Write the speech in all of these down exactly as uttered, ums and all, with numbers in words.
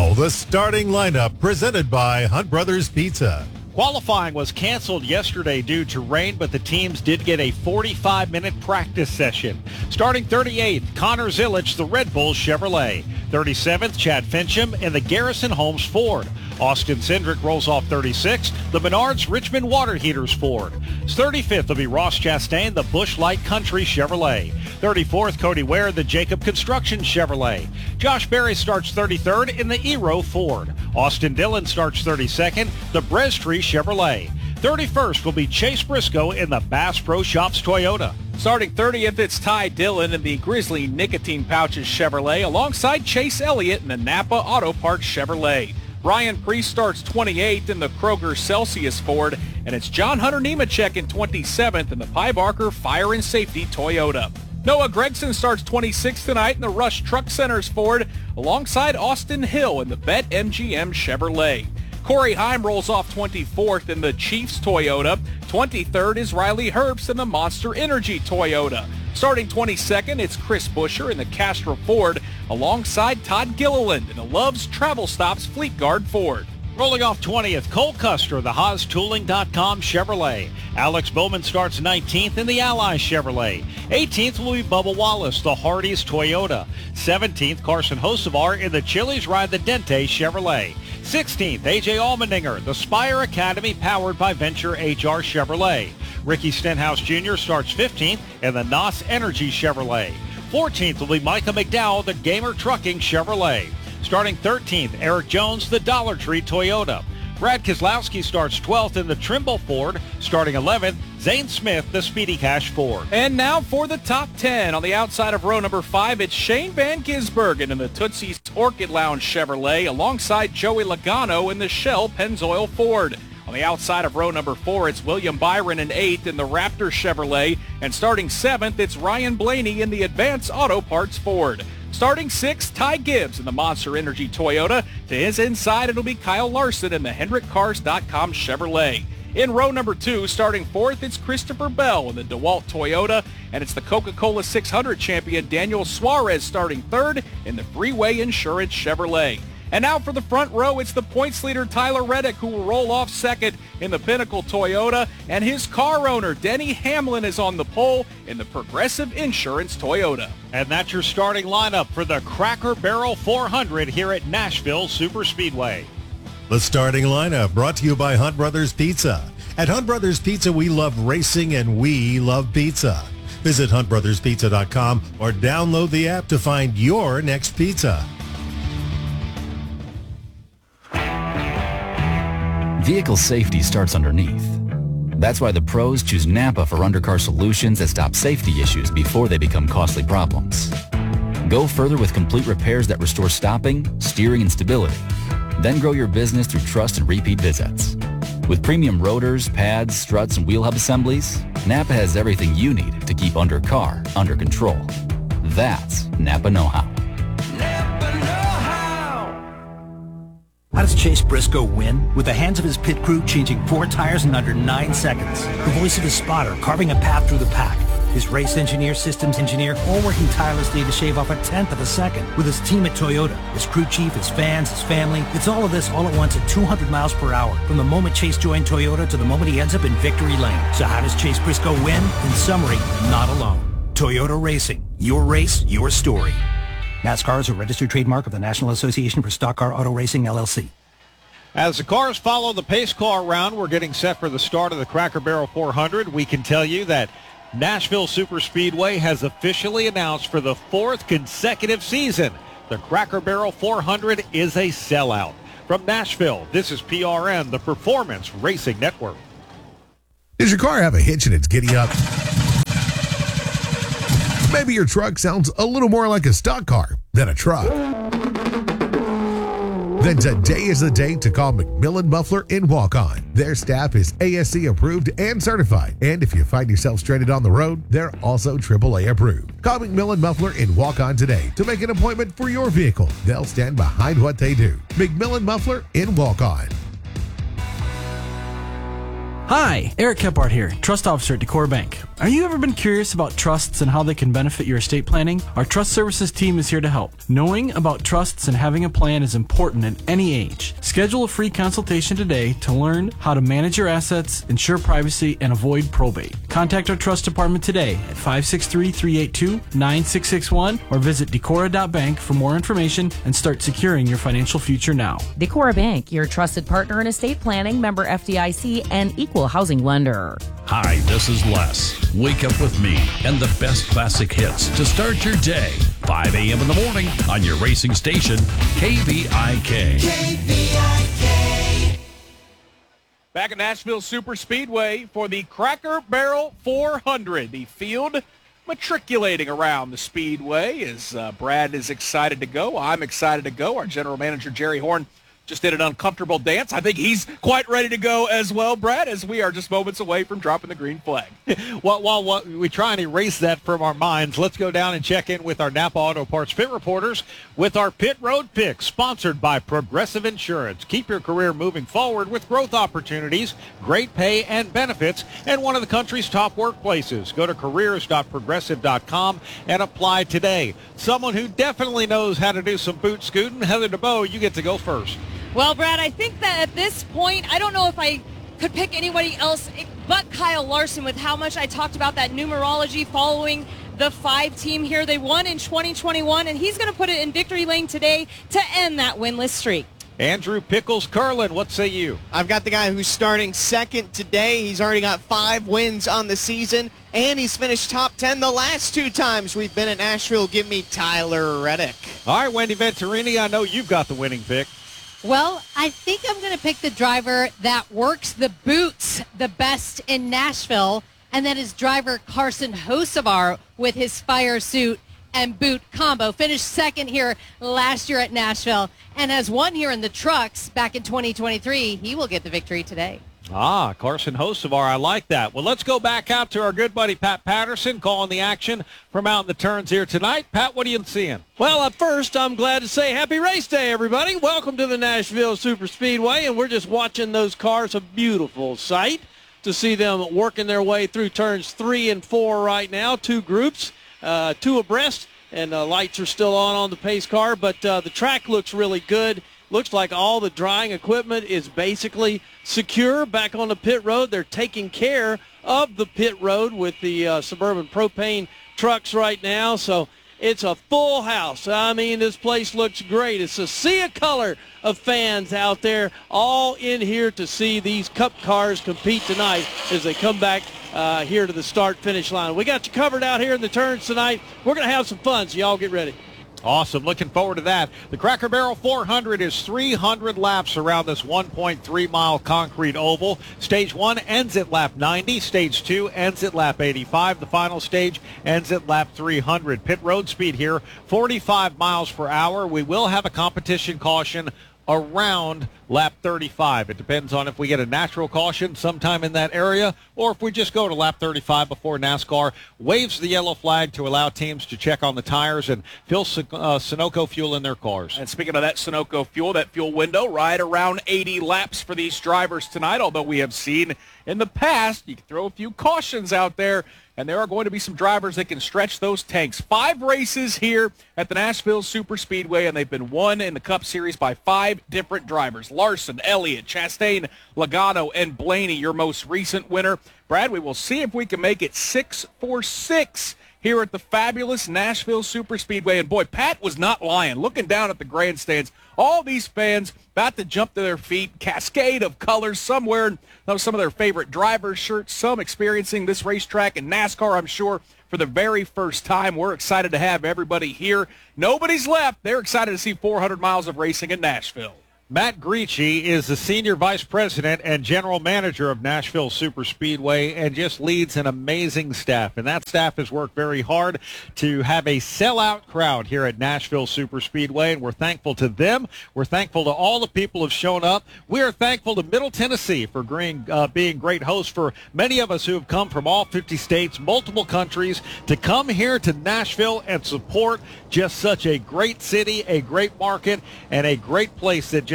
Now, the starting lineup presented by Hunt Brothers Pizza. Qualifying was canceled yesterday due to rain, but the teams did get a forty-five minute practice session. Starting thirty-eighth, Connor Zillich, the Red Bull Chevrolet. thirty-seventh, Chad Fincham in the Garrison Holmes Ford. Austin Cindric rolls off thirty-sixth, the Menards Richmond Water Heaters Ford. thirty-fifth will be Ross Chastain, the Busch Light Country Chevrolet. thirty-fourth, Cody Ware, the Jacob Construction Chevrolet. Josh Berry starts thirty-third in the Aero Ford. Austin Dillon starts thirty-second, the Brestree Chevrolet. thirty-first will be Chase Briscoe in the Bass Pro Shops Toyota. Starting thirtieth, it's Ty Dillon in the Grizzly Nicotine Pouches Chevrolet alongside Chase Elliott in the Napa Auto Parts Chevrolet. Ryan Priest starts twenty-eighth in the Kroger Celsius Ford, and it's John Hunter Nemechek in twenty-seventh in the Pye Barker Fire and Safety Toyota. Noah Gregson starts twenty-sixth tonight in the Rush Truck Centers Ford, alongside Austin Hill in the Bet M G M Chevrolet. Corey Heim rolls off twenty-fourth in the Chiefs Toyota. twenty-third is Riley Herbst in the Monster Energy Toyota. Starting twenty-second, it's Chris Buescher in the Castro Ford, alongside Todd Gilliland in the Love's Travel Stops Fleet Guard Ford. Rolling off twentieth, Cole Custer, the Haas Tooling dot com Chevrolet. Alex Bowman starts nineteenth in the Ally Chevrolet. eighteenth will be Bubba Wallace, the Hardee's Toyota. seventeenth, Carson Hocevar in the Chili's Ride the Dente Chevrolet. sixteenth, A J Allmendinger, the Spire Academy powered by Venture H R Chevrolet. Ricky Stenhouse Junior starts fifteenth in the N O S Energy Chevrolet. fourteenth will be Micah McDowell, the Gamer Trucking Chevrolet. Starting thirteenth, Eric Jones, the Dollar Tree Toyota. Brad Keselowski starts twelfth in the Trimble Ford. Starting eleventh, Zane Smith, the Speedy Cash Ford. And now for the top ten. On the outside of row number five, it's Shane Van Gisbergen in the Tootsie's Orchid Lounge Chevrolet, alongside Joey Logano in the Shell Pennzoil Ford. On the outside of row number four, it's William Byron in eighth in the Raptor Chevrolet. And starting seventh, it's Ryan Blaney in the Advance Auto Parts Ford. Starting sixth, Ty Gibbs in the Monster Energy Toyota. To his inside, it'll be Kyle Larson in the Hendrick Cars dot com Chevrolet. In row number two, starting fourth, it's Christopher Bell in the DeWalt Toyota. And it's the Coca-Cola six hundred champion Daniel Suarez starting third in the Freeway Insurance Chevrolet. And now for the front row, it's the points leader Tyler Reddick, who will roll off second in the Pinnacle Toyota, and his car owner Denny Hamlin is on the pole in the Progressive Insurance Toyota. And that's your starting lineup for the Cracker Barrel four hundred here at Nashville Superspeedway. The starting lineup brought to you by Hunt Brothers Pizza. At Hunt Brothers Pizza, we love racing and we love pizza. Visit hunt brothers pizza dot com or download the app to find your next pizza. Vehicle safety starts underneath. That's why the pros choose Napa for undercar solutions that stop safety issues before they become costly problems. Go further with complete repairs that restore stopping, steering, and stability. Then grow your business through trust and repeat visits. With premium rotors, pads, struts, and wheel hub assemblies, Napa has everything you need to keep undercar under control. That's Napa know-how. How does Chase Briscoe win? With the hands of his pit crew changing four tires in under nine seconds. The voice of his spotter carving a path through the pack. His race engineer, systems engineer, all working tirelessly to shave off a tenth of a second. With his team at Toyota, his crew chief, his fans, his family. It's all of this all at once at two hundred miles per hour. From the moment Chase joined Toyota to the moment he ends up in victory lane. So how does Chase Briscoe win? In summary, not alone. Toyota Racing. Your race, your story. NASCAR is a registered trademark of the National Association for Stock Car Auto Racing, L L C. As the cars follow the pace car round, we're getting set for the start of the Cracker Barrel four hundred. We can tell you that Nashville Superspeedway has officially announced for the fourth consecutive season, the Cracker Barrel four hundred is a sellout. From Nashville, this is P R N, the Performance Racing Network. Does your car have a hitch and it's giddy up? Maybe your truck sounds a little more like a stock car than a truck. Then today is the day to call McMillan Muffler in Walk-On. Their staff is A S C approved and certified. And if you find yourself stranded on the road, they're also triple A approved. Call McMillan Muffler in Walk-On today to make an appointment for your vehicle. They'll stand behind what they do. McMillan Muffler in Walk-On. Hi, Eric Kephart here, Trust Officer at Decora Bank. Are you ever been curious about trusts and how they can benefit your estate planning? Our Trust Services team is here to help. Knowing about trusts and having a plan is important at any age. Schedule a free consultation today to learn how to manage your assets, ensure privacy, and avoid probate. Contact our Trust Department today at five six three, three eight two, nine six six one or visit decora dot bank for more information and start securing your financial future now. Decora Bank, your trusted partner in estate planning, member F D I C, and equal housing lender. Hi, this is Les. Wake up with me and the best classic hits to start your day. five a.m. in the morning on your racing station, K V I K. K V I K. Back at Nashville Super Speedway for the Cracker Barrel four hundred. The field matriculating around the speedway as uh, Brad is excited to go. I'm excited to go. Our general manager, Jerry Horn, just did an uncomfortable dance. I think he's quite ready to go as well, Brad, as we are just moments away from dropping the green flag. While, while, while we try and erase that from our minds, let's go down and check in with our Napa Auto Parts pit reporters with our Pit Road Picks, sponsored by Progressive Insurance. Keep your career moving forward with growth opportunities, great pay and benefits, and one of the country's top workplaces. Go to careers dot progressive dot com and apply today. Someone who definitely knows how to do some boot scooting, Heather DeBow, you get to go first. Well, Brad, I think that at this point, I don't know if I could pick anybody else but Kyle Larson with how much I talked about that numerology following the five team here. They won in twenty twenty-one, and he's going to put it in victory lane today to end that winless streak. Andrew Pickles Curlin, what say you? I've got the guy who's starting second today. He's already got five wins on the season, and he's finished top ten the last two times we've been at Nashville. Give me Tyler Reddick. All right, Wendy Venturini, I know you've got the winning pick. Well, I think I'm going to pick the driver that works the boots the best in Nashville, and that is driver Carson Hocevar with his fire suit and boot combo. Finished second here last year at Nashville and has won here in the trucks back in twenty twenty-three. He will get the victory today. Ah, Carson Hocevar, I like that. Well, let's go back out to our good buddy Pat Patterson calling the action from out in the turns here tonight. Pat, what are you seeing? Well, at first, I'm glad to say happy race day, everybody. Welcome to the Nashville Super Speedway, and we're just watching those cars. A beautiful sight to see them working their way through turns three and four right now. Two groups, uh, two abreast, and uh, lights are still on on the pace car, but uh, the track looks really good. Looks like all the drying equipment is basically secure back on the pit road. They're taking care of the pit road with the uh, Suburban propane trucks right now. So it's a full house. I mean, this place looks great. It's a sea of color of fans out there all in here to see these Cup cars compete tonight as they come back uh, here to the start-finish line. We got you covered out here in the turns tonight. We're going to have some fun, so y'all get ready. Awesome. Looking forward to that. The Cracker Barrel four hundred is three hundred laps around this one point three mile concrete oval. Stage one ends at lap ninety. Stage two ends at lap eighty-five. The final stage ends at lap three hundred. Pit road speed here, forty-five miles per hour. We will have a competition caution around lap thirty-five. It depends on if we get a natural caution sometime in that area or if we just go to lap thirty-five before NASCAR waves the yellow flag to allow teams to check on the tires and fill uh, Sunoco fuel in their cars. And speaking of that Sunoco fuel, that fuel window right around eighty laps for these drivers tonight, although we have seen in the past you can throw a few cautions out there, and there are going to be some drivers that can stretch those tanks. Five races here at the Nashville Super Speedway, and they've been won in the Cup Series by five different drivers. Larson, Elliott, Chastain, Logano, and Blaney, your most recent winner. Brad, we will see if we can make it six for six here at the fabulous Nashville Super Speedway. And boy, Pat was not lying. Looking down at the grandstands, all these fans about to jump to their feet, cascade of colors, some wearing some of their favorite driver's shirts, some experiencing this racetrack in NASCAR, I'm sure, for the very first time. We're excited to have everybody here. Nobody's left. They're excited to see four hundred miles of racing in Nashville. Matt Gricci is the Senior Vice President and General Manager of Nashville Super Speedway and just leads an amazing staff. And that staff has worked very hard to have a sellout crowd here at Nashville Super Speedway, and we're thankful to them. We're thankful to all the people who have shown up. We are thankful to Middle Tennessee for being, uh, being great hosts for many of us who have come from all fifty states, multiple countries, to come here to Nashville and support just such a great city, a great market, and a great place that just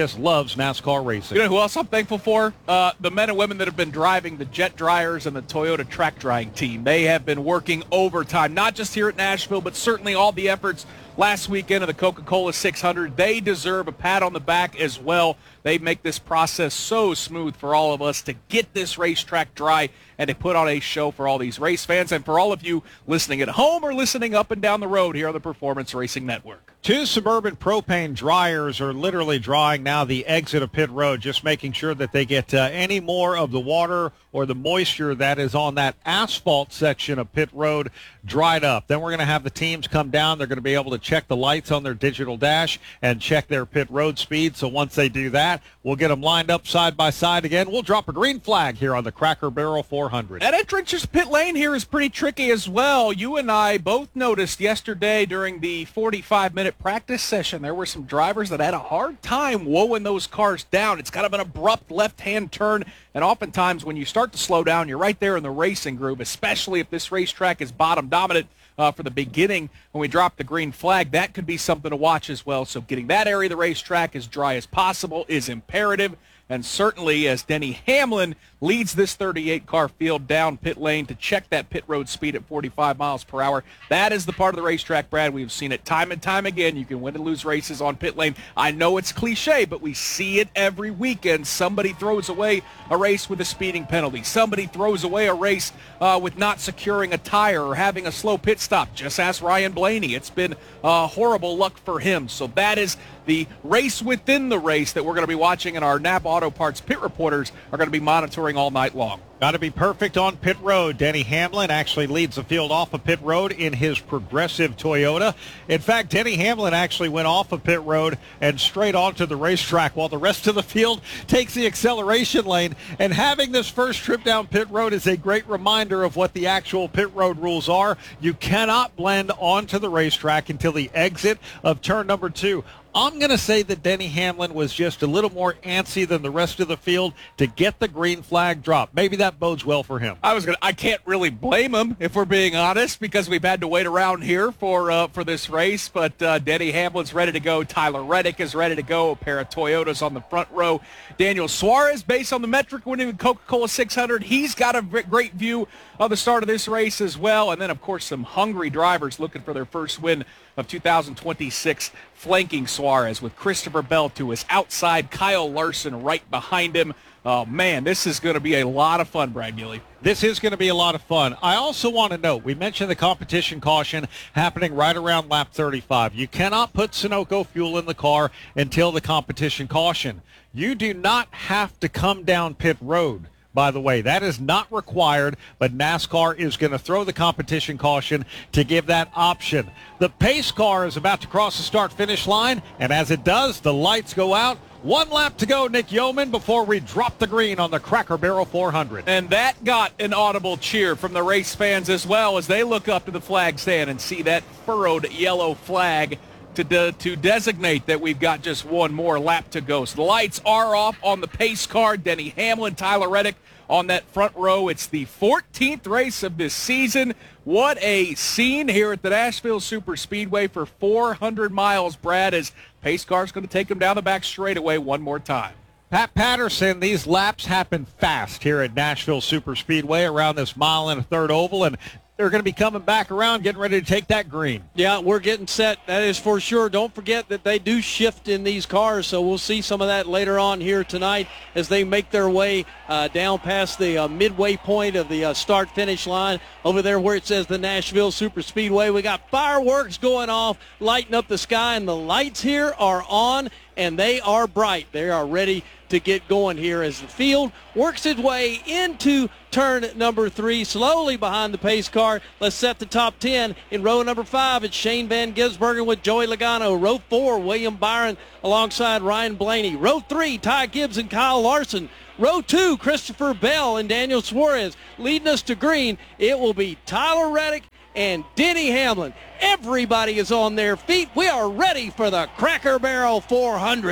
just loves NASCAR racing. You know who else I'm thankful for? Uh, the men and women that have been driving the jet dryers and the Toyota track drying team. They have been working overtime, not just here at Nashville, but certainly all the efforts last weekend of the Coca-Cola six hundred. They deserve a pat on the back as well. They make this process so smooth for all of us to get this racetrack dry and to put on a show for all these race fans and for all of you listening at home or listening up and down the road here on the Performance Racing Network. Two Suburban propane dryers are literally drying now the exit of pit road, just making sure that they get uh, any more of the water or the moisture that is on that asphalt section of pit road dried up. Then we're going to have the teams come down. They're going to be able to check the lights on their digital dash and check their pit road speed. So once they do that, we'll get them lined up side by side again. We'll drop a green flag here on the Cracker Barrel four hundred. That entrance to pit lane here is pretty tricky as well. You and I both noticed yesterday during the forty-five minute practice session, there were some drivers that had a hard time wowing those cars down. It's kind of an abrupt left-hand turn, and oftentimes when you start to slow down, you're right there in the racing groove, especially if this racetrack is bottom dominant uh, for the beginning. When we drop the green flag, that could be something to watch as well. So getting that area of the racetrack as dry as possible is imperative. And certainly as Denny Hamlin leads this thirty-eight car field down pit lane to check that pit road speed at forty-five miles per hour. That is the part of the racetrack, Brad. We've seen it time and time again. You can win and lose races on pit lane. I know it's cliche, but we see it every weekend. Somebody throws away a race with a speeding penalty. Somebody throws away a race uh, with not securing a tire or having a slow pit stop. Just ask Ryan Blaney. It's been uh, horrible luck for him. So that is the race within the race that we're going to be watching, and our Napa Auto Parts pit reporters are going to be monitoring all night long. Got to be perfect on pit road. Denny Hamlin actually leads the field off of pit road in his progressive Toyota. In fact, Denny Hamlin actually went off of pit road and straight onto the racetrack while the rest of the field takes the acceleration lane. And having this first trip down pit road is a great reminder of what the actual pit road rules are. You cannot blend onto the racetrack until the exit of turn number two. I'm going to say that Denny Hamlin was just a little more antsy than the rest of the field to get the green flag dropped. Maybe that bodes well for him. I was going to, I can't really blame him, if we're being honest, because we've had to wait around here for uh, for this race. But uh, Denny Hamlin's ready to go. Tyler Reddick is ready to go. A pair of Toyotas on the front row. Daniel Suarez, based on the metric winning the Coca-Cola six hundred, he's got a great view of the start of this race as well. And then, of course, some hungry drivers looking for their first win of two thousand twenty-six, flanking Suarez with Christopher Bell to his outside, Kyle Larson right behind him. Oh, man, this is going to be a lot of fun, Brad Gilly. This is going to be a lot of fun. I also want to note, we mentioned the competition caution happening right around lap thirty-five. You cannot put Sunoco fuel in the car until the competition caution. You do not have to come down pit road. By the way, that is not required, but NASCAR is going to throw the competition caution to give that option. The pace car is about to cross the start-finish line, and as it does, the lights go out. One lap to go, Nick Yeoman, before we drop the green on the Cracker Barrel four hundred. And that got an audible cheer from the race fans as well as they look up to the flag stand and see that furrowed yellow flag to de- to designate that we've got just one more lap to go. So the lights are off on the pace car. Denny Hamlin, Tyler Reddick on that front row. It's the fourteenth race of this season. What a scene here at the Nashville Super Speedway for four hundred miles, Brad, as pace car's going to take them down the back straightaway one more time. Pat Patterson, these laps happen fast here at Nashville Super Speedway around this mile and a third oval, and they're going to be coming back around, getting ready to take that green. Yeah, we're getting set. That is for sure. Don't forget that they do shift in these cars, so we'll see some of that later on here tonight as they make their way uh, down past the uh, midway point of the uh, start-finish line. Over there where it says the Nashville Super Speedway, we got fireworks going off, lighting up the sky, and the lights here are on, and they are bright. They are ready to get going here as the field works its way into turn number three, slowly behind the pace car. Let's set the top ten. In row number five, it's Shane Van Gisbergen with Joey Logano. Row four, William Byron alongside Ryan Blaney. Row three, Ty Gibbs and Kyle Larson. Row two, Christopher Bell and Daniel Suarez. Leading us to green, it will be Tyler Reddick and Denny Hamlin. Everybody is on their feet. We are ready for the Cracker Barrel four hundred.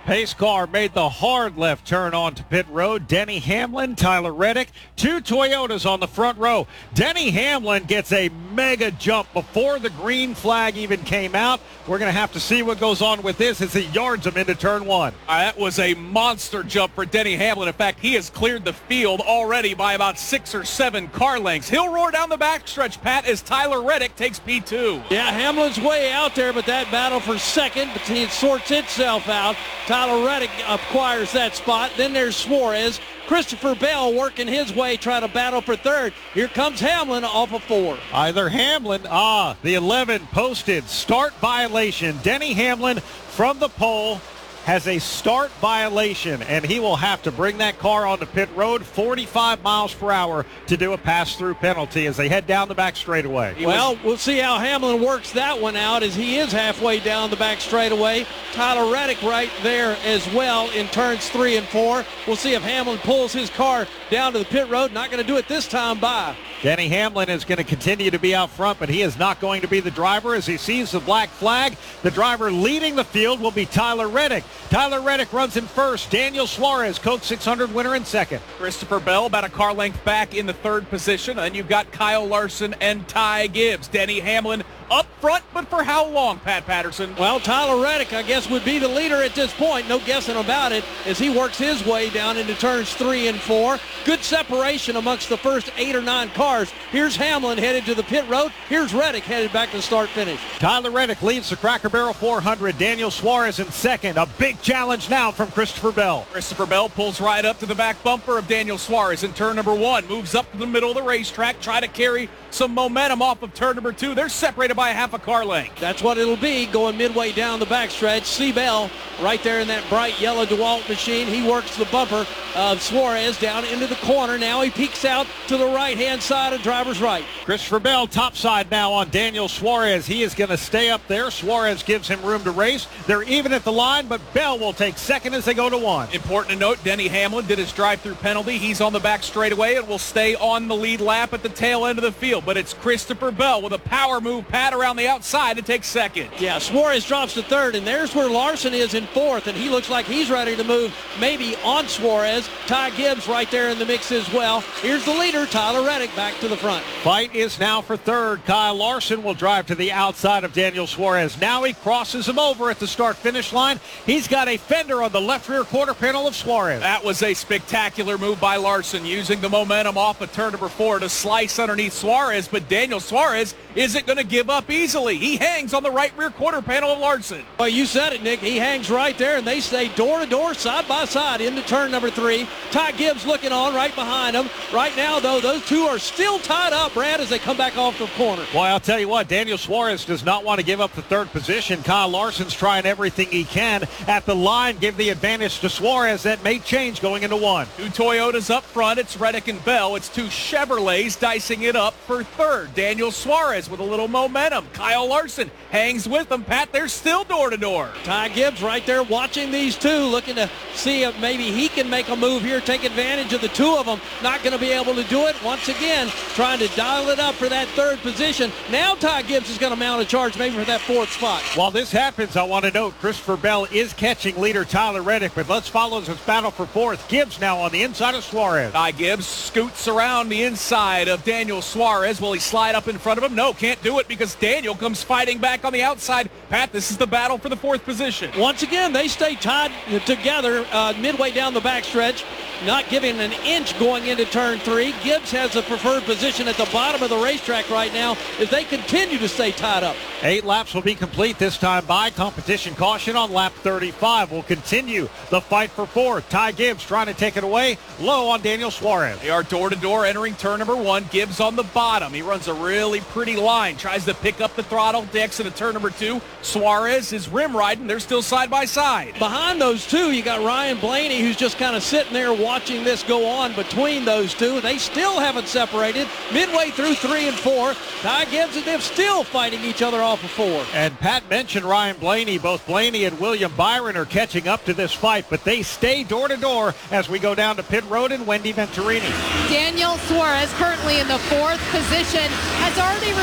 Pace car made the hard left turn onto pit road. Denny Hamlin, Tyler Reddick, two Toyotas on the front row. Denny Hamlin gets a mega jump before the green flag even came out. We're going to have to see what goes on with this as he yards him into turn one. Uh, that was a monster jump for Denny Hamlin. In fact, he has cleared the field already by about six or seven car lengths. He'll roar down the backstretch, Pat, as Tyler Reddick takes P two. Yeah, Hamlin's way out there, but that battle for second, but it sorts itself out. Tyler Reddick acquires that spot. Then there's Suarez. Christopher Bell working his way, trying to battle for third. Here comes Hamlin off of four. Either Hamlin, ah, the eleven posted start violation. Denny Hamlin from the pole has a start violation, and he will have to bring that car onto pit road forty-five miles per hour to do a pass-through penalty as they head down the back straightaway. Well, we'll see how Hamlin works that one out as he is halfway down the back straightaway. Tyler Reddick right there as well in turns three and four. We'll see if Hamlin pulls his car down to the pit road. Not going to do it this time by. Denny Hamlin is going to continue to be out front, but he is not going to be the driver as he sees the black flag. The driver leading the field will be Tyler Reddick. Tyler Reddick runs in first. Daniel Suarez, Coke six hundred winner in second. Christopher Bell about a car length back in the third position. And you've got Kyle Larson and Ty Gibbs. Denny Hamlin up front, but for how long, Pat Patterson? Well, Tyler Reddick, I guess, would be the leader at this point. No guessing about it as he works his way down into turns three and four. Good separation amongst the first eight or nine cars. Here's Hamlin headed to the pit road. Here's Reddick headed back to start-finish. Tyler Reddick leads the Cracker Barrel four hundred. Daniel Suarez in second. A big challenge now from Christopher Bell. Christopher Bell pulls right up to the back bumper of Daniel Suarez in turn number one. Moves up to the middle of the racetrack. Try to carry some momentum off of turn number two. They're separated by a half a car length. That's what it'll be going midway down the backstretch. C. Bell right there in that bright yellow DeWalt machine. He works the bumper of Suarez down into the corner. Now he peeks out to the right-hand side of driver's right. Christopher Bell topside now on Daniel Suarez. He is going to stay up there. Suarez gives him room to race. They're even at the line, but Bell will take second as they go to one. Important to note, Denny Hamlin did his drive-through penalty. He's on the back straightaway and will stay on the lead lap at the tail end of the field. But it's Christopher Bell with a power move, Pat, around the outside to take second. Yeah, Suarez drops to third, and there's where Larson is in fourth, and he looks like he's ready to move maybe on Suarez. Ty Gibbs right there in the mix as well. Here's the leader, Tyler Reddick, back to the front. Fight is now for third. Kyle Larson will drive to the outside of Daniel Suarez. Now he crosses him over at the start-finish line. He's got a fender on the left rear quarter panel of Suarez. That was a spectacular move by Larson, using the momentum off of turn number four to slice underneath Suarez, but Daniel Suarez isn't going to give up easily. He hangs on the right rear quarter panel of Larson. Well, you said it, Nick. He hangs right there, and they stay door-to-door, side-by-side into turn number three. Ty Gibbs looking on right behind him. Right now, though, those two are still tied up, Brad, as they come back off the corner. Boy, I'll tell you what, Daniel Suarez does not want to give up the third position. Kyle Larson's trying everything he can at the line, give the advantage to Suarez. That may change going into one. Two Toyotas up front. It's Reddick and Bell. It's two Chevrolets dicing it up for third. Daniel Suarez with a little momentum. Kyle Larson hangs with them. Pat, they're still door-to-door. Ty Gibbs right there watching these two, looking to see if maybe he can make a move here, take advantage of the two of them. Not going to be able to do it. Once again, trying to dial it up for that third position. Now Ty Gibbs is going to mount a charge maybe for that fourth spot. While this happens, I want to note Christopher Bell is catching leader Tyler Reddick, but let's follow this battle for fourth. Gibbs now on the inside of Suarez. Ty Gibbs scoots around the inside of Daniel Suarez. Will he slide up in front of him? No, can't do it because Daniel comes fighting back on the outside. Pat, this is the battle for the fourth position. Once again, they stay tied together uh, midway down the backstretch, not giving an inch going into turn three. Gibbs has the preferred position at the bottom of the racetrack right now as they continue to stay tied up. Eight laps will be complete this time by competition caution on lap thirty-five. Will continue the fight for fourth. Ty Gibbs trying to take it away low on Daniel Suarez. They are door-to-door entering turn number one. Gibbs on the bottom. He runs a really pretty line. Tries to pick up the throttle to exit at turn number two. Suarez is rim riding. They're still side by side. Behind those two, you got Ryan Blaney, who's just kind of sitting there watching this go on between those two. They still haven't separated. Midway through three and four, Ty Gibbs and them still fighting each other off of four. And Pat mentioned Ryan Blaney. Both Blaney and William Byron are catching up to this fight, but they stay door-to-door as we go down to pit road and Wendy Venturini. Daniel Suarez, currently in the fourth position, has already recorded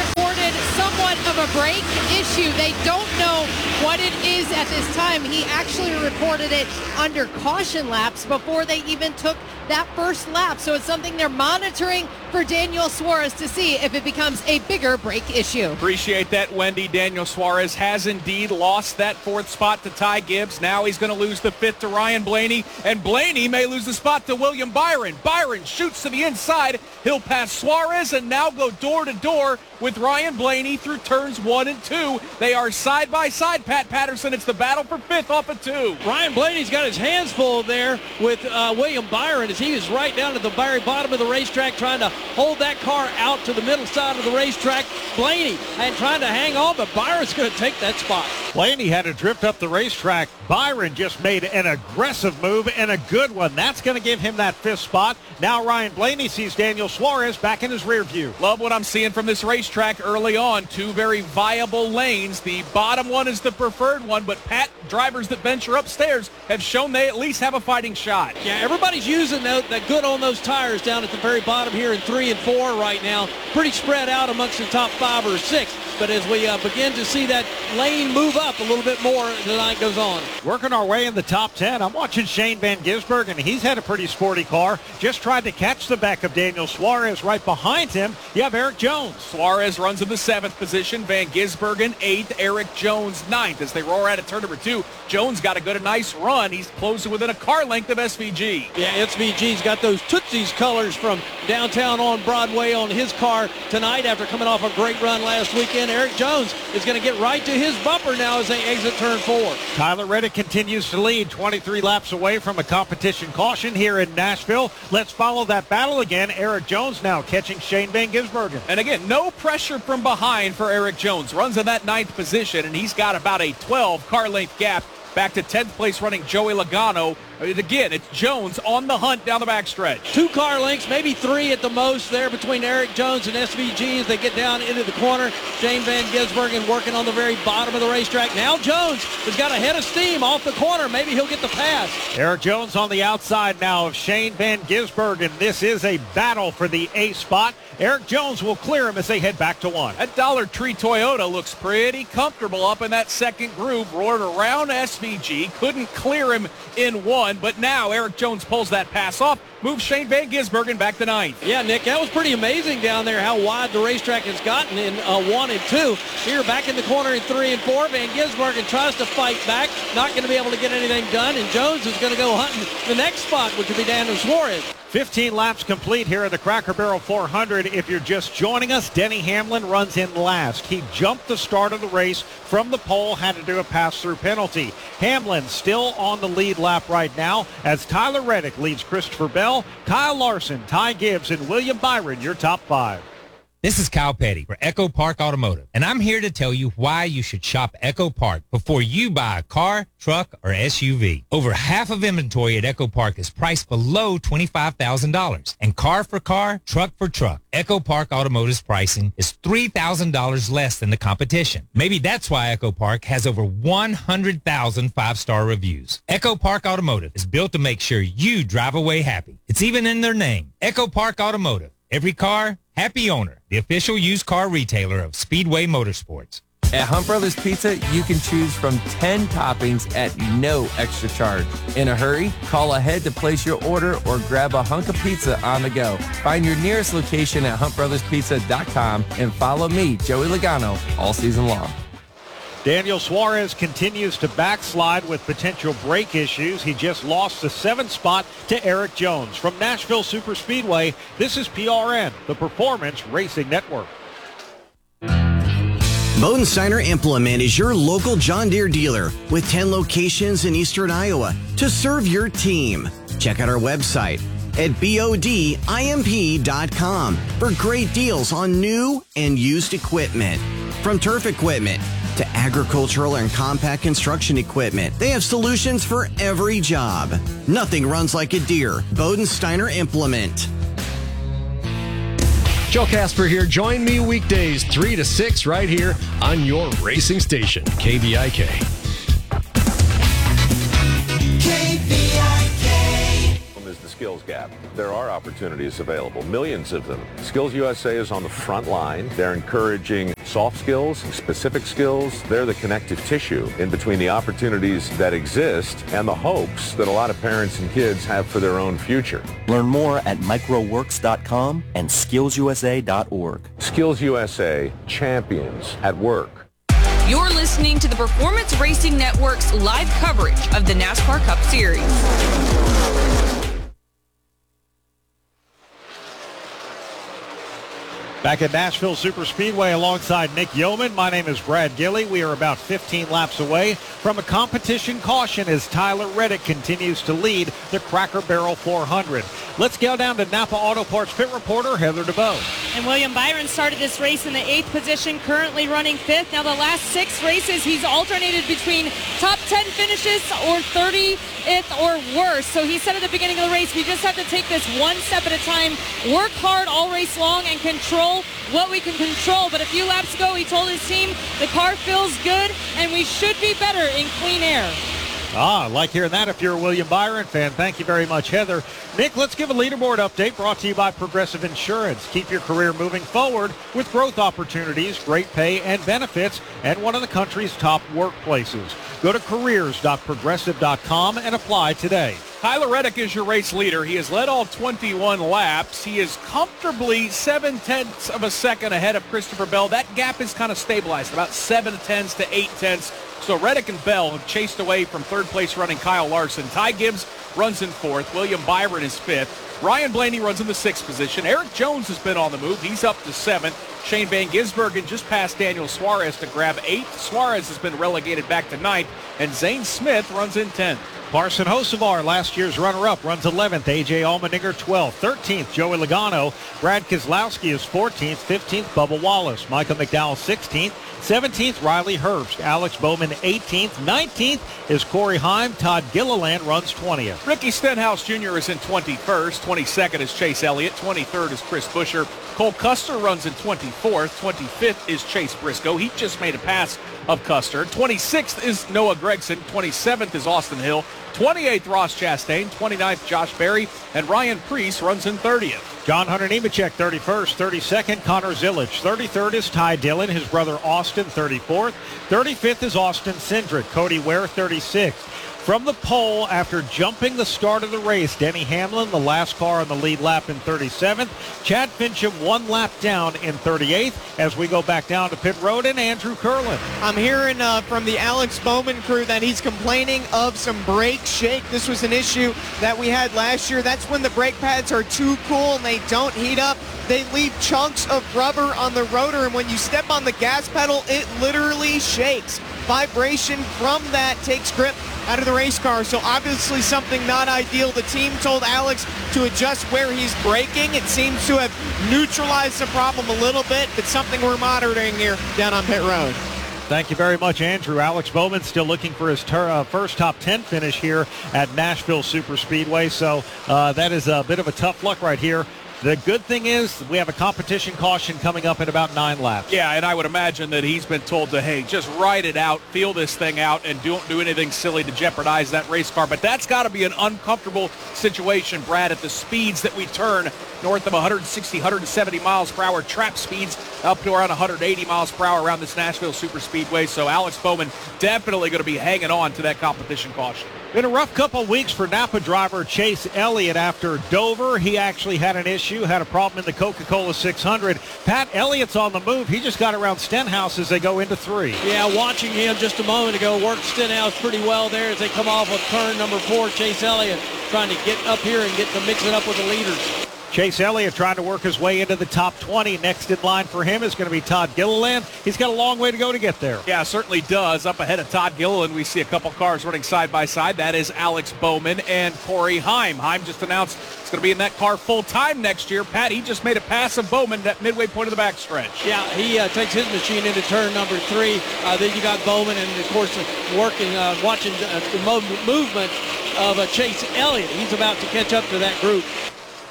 reported somewhat of a brake issue. They don't know what it is at this time. He actually reported it under caution laps before they even took that first lap. So it's something they're monitoring for Daniel Suarez to see if it becomes a bigger brake issue. Appreciate that, Wendy. Daniel Suarez has indeed lost that fourth spot to Ty Gibbs. Now he's going to lose the fifth to Ryan Blaney, and Blaney may lose the spot to William Byron. Byron shoots to the inside. He'll pass Suarez and now go door to door with Ryan Blaney through turns one and two. They are side by side, Pat Patterson. It's the battle for fifth off of two. Ryan Blaney's got his hands full there with uh, William Byron as he is right down at the very bottom of the racetrack trying to hold that car out to the middle side of the racetrack. Blaney and trying to hang on, but Byron's going to take that spot. Blaney had to drift up the racetrack. Byron just made an aggressive move and a good one. That's going to give him that fifth spot. Now Ryan Blaney sees Daniel Suarez back in his rear view. Love what I'm seeing from this racetrack early on. Two very viable lanes. The bottom one is the preferred one, but Pat, drivers that venture upstairs have shown they at least have a fighting shot. Yeah, everybody's using that, that good on those tires down at the very bottom here in three and four right now. Pretty spread out amongst the top five or six. But as we uh, begin to see that lane move up a little bit more as the night goes on. Working our way in the top ten, I'm watching Shane Van Gisbergen, and he's had a pretty sporty car. Just tried to catch the back of Daniel Suarez. Right behind him, you have Eric Jones. Suarez runs in the seventh position. Van Gisbergen eighth. Eric Jones ninth. As they roar out of turn number two, Jones got a good, a nice run. He's closing within a car length of S V G. Yeah, S V G's got those Tootsie's colors from downtown on Broadway on his car tonight after coming off a great run last weekend. Eric Jones is going to get right to his bumper now as they exit turn four. Tyler Reddick continues to lead, twenty-three laps away from a competition caution here in Nashville. Let's follow that battle again. Eric Jones now catching Shane Van Gisbergen. And again, no pressure from behind for Eric Jones. Runs in that ninth position, and he's got about a twelve car length gap back to tenth place running Joey Logano. Again, it's Jones on the hunt down the backstretch. Two car lengths, maybe three at the most there between Eric Jones and S V G as they get down into the corner. Shane Van Gisbergen working on the very bottom of the racetrack. Now Jones has got a head of steam off the corner. Maybe he'll get the pass. Eric Jones on the outside now of Shane Van Gisbergen. This is a battle for the A spot. Eric Jones will clear him as they head back to one. That Dollar Tree Toyota looks pretty comfortable up in that second groove. Roared around S V G. Couldn't clear him in one, but now Eric Jones pulls that pass off. Moves Shane Van Gisbergen back to ninth. Yeah, Nick, that was pretty amazing down there how wide the racetrack has gotten in uh, one and two. Here back in the corner in three and four, Van Gisbergen tries to fight back. Not going to be able to get anything done, and Jones is going to go hunting the next spot, which will be Daniel Suarez. fifteen laps complete here at the Cracker Barrel four hundred. If you're just joining us, Denny Hamlin runs in last. He jumped the start of the race from the pole, had to do a pass-through penalty. Hamlin still on the lead lap right now as Tyler Reddick leads Christopher Bell, Kyle Larson, Ty Gibbs, and William Byron, your top five. This is Kyle Petty for Echo Park Automotive, and I'm here to tell you why you should shop Echo Park before you buy a car, truck, or S U V. Over half of inventory at Echo Park is priced below twenty-five thousand dollars, and car for car, truck for truck. Echo Park Automotive's pricing is three thousand dollars less than the competition. Maybe that's why Echo Park has over one hundred thousand five-star reviews. Echo Park Automotive is built to make sure you drive away happy. It's even in their name, Echo Park Automotive. Every car, happy owner, the official used car retailer of Speedway Motorsports. At Hunt Brothers Pizza, you can choose from ten toppings at no extra charge. In a hurry, call ahead to place your order or grab a hunk of pizza on the go. Find your nearest location at hunt brothers pizza dot com and follow me, Joey Logano, all season long. Daniel Suarez continues to backslide with potential brake issues. He just lost the seventh spot to Eric Jones. From Nashville Superspeedway, this is P R N, the Performance Racing Network. Bodensteiner Implement is your local John Deere dealer with ten locations in eastern Iowa to serve your team. Check out our website at bodimp dot com for great deals on new and used equipment. From turf equipment to agricultural and compact construction equipment, they have solutions for every job. Nothing runs like a Deere. Bodensteiner Implement. Joe Casper here. Join me weekdays three to six right here on your racing station, K V I K. K V I K. Is skills gap. There are opportunities available, millions of them. Skills U S A is on the front line. They're encouraging soft skills, specific skills. They're the connective tissue in between the opportunities that exist and the hopes that a lot of parents and kids have for their own future. Learn more at microworks dot com and skills u s a dot org. Skills U S A, champions at work. You're listening to the Performance Racing Network's live coverage of the NASCAR Cup Series. Back at Nashville Superspeedway alongside Nick Yeoman, my name is Brad Gilley. We are about fifteen laps away from a competition caution as Tyler Reddick continues to lead the Cracker Barrel four hundred. Let's go down to Napa Auto Parts pit reporter Heather DeVoe. And William Byron started this race in the eighth position, currently running fifth. Now the last six races, he's alternated between top ten finishes or thirtieth or worse. So he said at the beginning of the race, we just have to take this one step at a time, work hard all race long, and control what we can control. But a few laps ago, he told his team the car feels good and we should be better in clean air. Ah, I like hearing that if you're a William Byron fan. Thank you very much, Heather. Nick, let's give a leaderboard update brought to you by Progressive Insurance. Keep your career moving forward with growth opportunities, great pay and benefits, and one of the country's top workplaces. Go to careers dot progressive dot com and apply today. Tyler Reddick is your race leader. He has led all twenty-one laps. He is comfortably seven-tenths of a second ahead of Christopher Bell. That gap is kind of stabilized, about seven tenths to eight tenths. So Reddick and Bell have chased away from third place running Kyle Larson. Ty Gibbs runs in fourth. William Byron is fifth. Ryan Blaney runs in the sixth position. Eric Jones has been on the move. He's up to seventh. Shane Van Gisbergen just passed Daniel Suarez to grab eighth. Suarez has been relegated back to ninth. And Zane Smith runs in tenth. Parson Hocevar, last year's runner-up, runs eleventh. A J Allmendinger, twelfth. thirteenth, Joey Logano. Brad Keselowski is fourteenth. fifteenth, Bubba Wallace. Michael McDowell, sixteenth. seventeenth, Riley Herbst. Alex Bowman, eighteenth. nineteenth is Corey Heim. Todd Gilliland runs twentieth. Ricky Stenhouse Junior is in twenty-first. twenty-second is Chase Elliott. twenty-third is Chris Buescher. Cole Custer runs in twenty-fourth. twenty-fifth is Chase Briscoe. He just made a pass of Custer. twenty-sixth is Noah Gragson. twenty-seventh is Austin Hill. twenty-eighth, Ross Chastain. twenty-ninth, Josh Berry. And Ryan Preece runs in thirtieth. John Hunter Nemechek, thirty-first. thirty-second, Connor Zillage. thirty-third is Ty Dillon. His brother Austin, thirty-fourth. thirty-fifth is Austin Cindric. Cody Ware, thirty-sixth. From the pole, after jumping the start of the race, Denny Hamlin, the last car on the lead lap in thirty-seventh. Chad Fincham one lap down in thirty-eighth. As we go back down to pit road, and Andrew Curlin. I'm hearing uh, from the Alex Bowman crew that he's complaining of some brake shake. This was an issue that we had last year. That's when the brake pads are too cool and they don't heat up. They leave chunks of rubber on the rotor, and when you step on the gas pedal, it literally shakes. Vibration from that takes grip out of the race car, so obviously something not ideal. The team told Alex to adjust where he's braking. It seems to have neutralized the problem a little bit, but something we're monitoring here down on pit road. Thank you very much, Andrew. Alex Bowman still looking for his ter- uh, first top ten finish here at Nashville Superspeedway, so uh, that is a bit of a tough luck right here. The good thing is we have a competition caution coming up in about nine laps. Yeah, and I would imagine that he's been told to, hey, just ride it out, feel this thing out, and don't do anything silly to jeopardize that race car. But that's got to be an uncomfortable situation, Brad, at the speeds that we turn north of one sixty, one seventy miles per hour, trap speeds up to around one eighty miles per hour around this Nashville Superspeedway. So Alex Bowman definitely going to be hanging on to that competition caution. Been a rough couple of weeks for Napa driver Chase Elliott after Dover. He actually had an issue, had a problem in the Coca-Cola six hundred. Pat Elliott's on the move. He just got around Stenhouse as they go into three. Yeah, watching him just a moment ago, worked Stenhouse pretty well there as they come off of turn number four. Chase Elliott trying to get up here and get to mix it up with the leaders. Chase Elliott trying to work his way into the top twenty. Next in line for him is going to be Todd Gilliland. He's got a long way to go to get there. Yeah, certainly does. Up ahead of Todd Gilliland, we see a couple cars running side by side. That is Alex Bowman and Corey Heim. Heim just announced he's going to be in that car full time next year. Pat, he just made a pass of Bowman at midway point of the backstretch. Yeah, he uh, takes his machine into turn number three. Uh, then you got Bowman, and of course working, uh, watching uh, the mo- movement of uh, Chase Elliott. He's about to catch up to that group.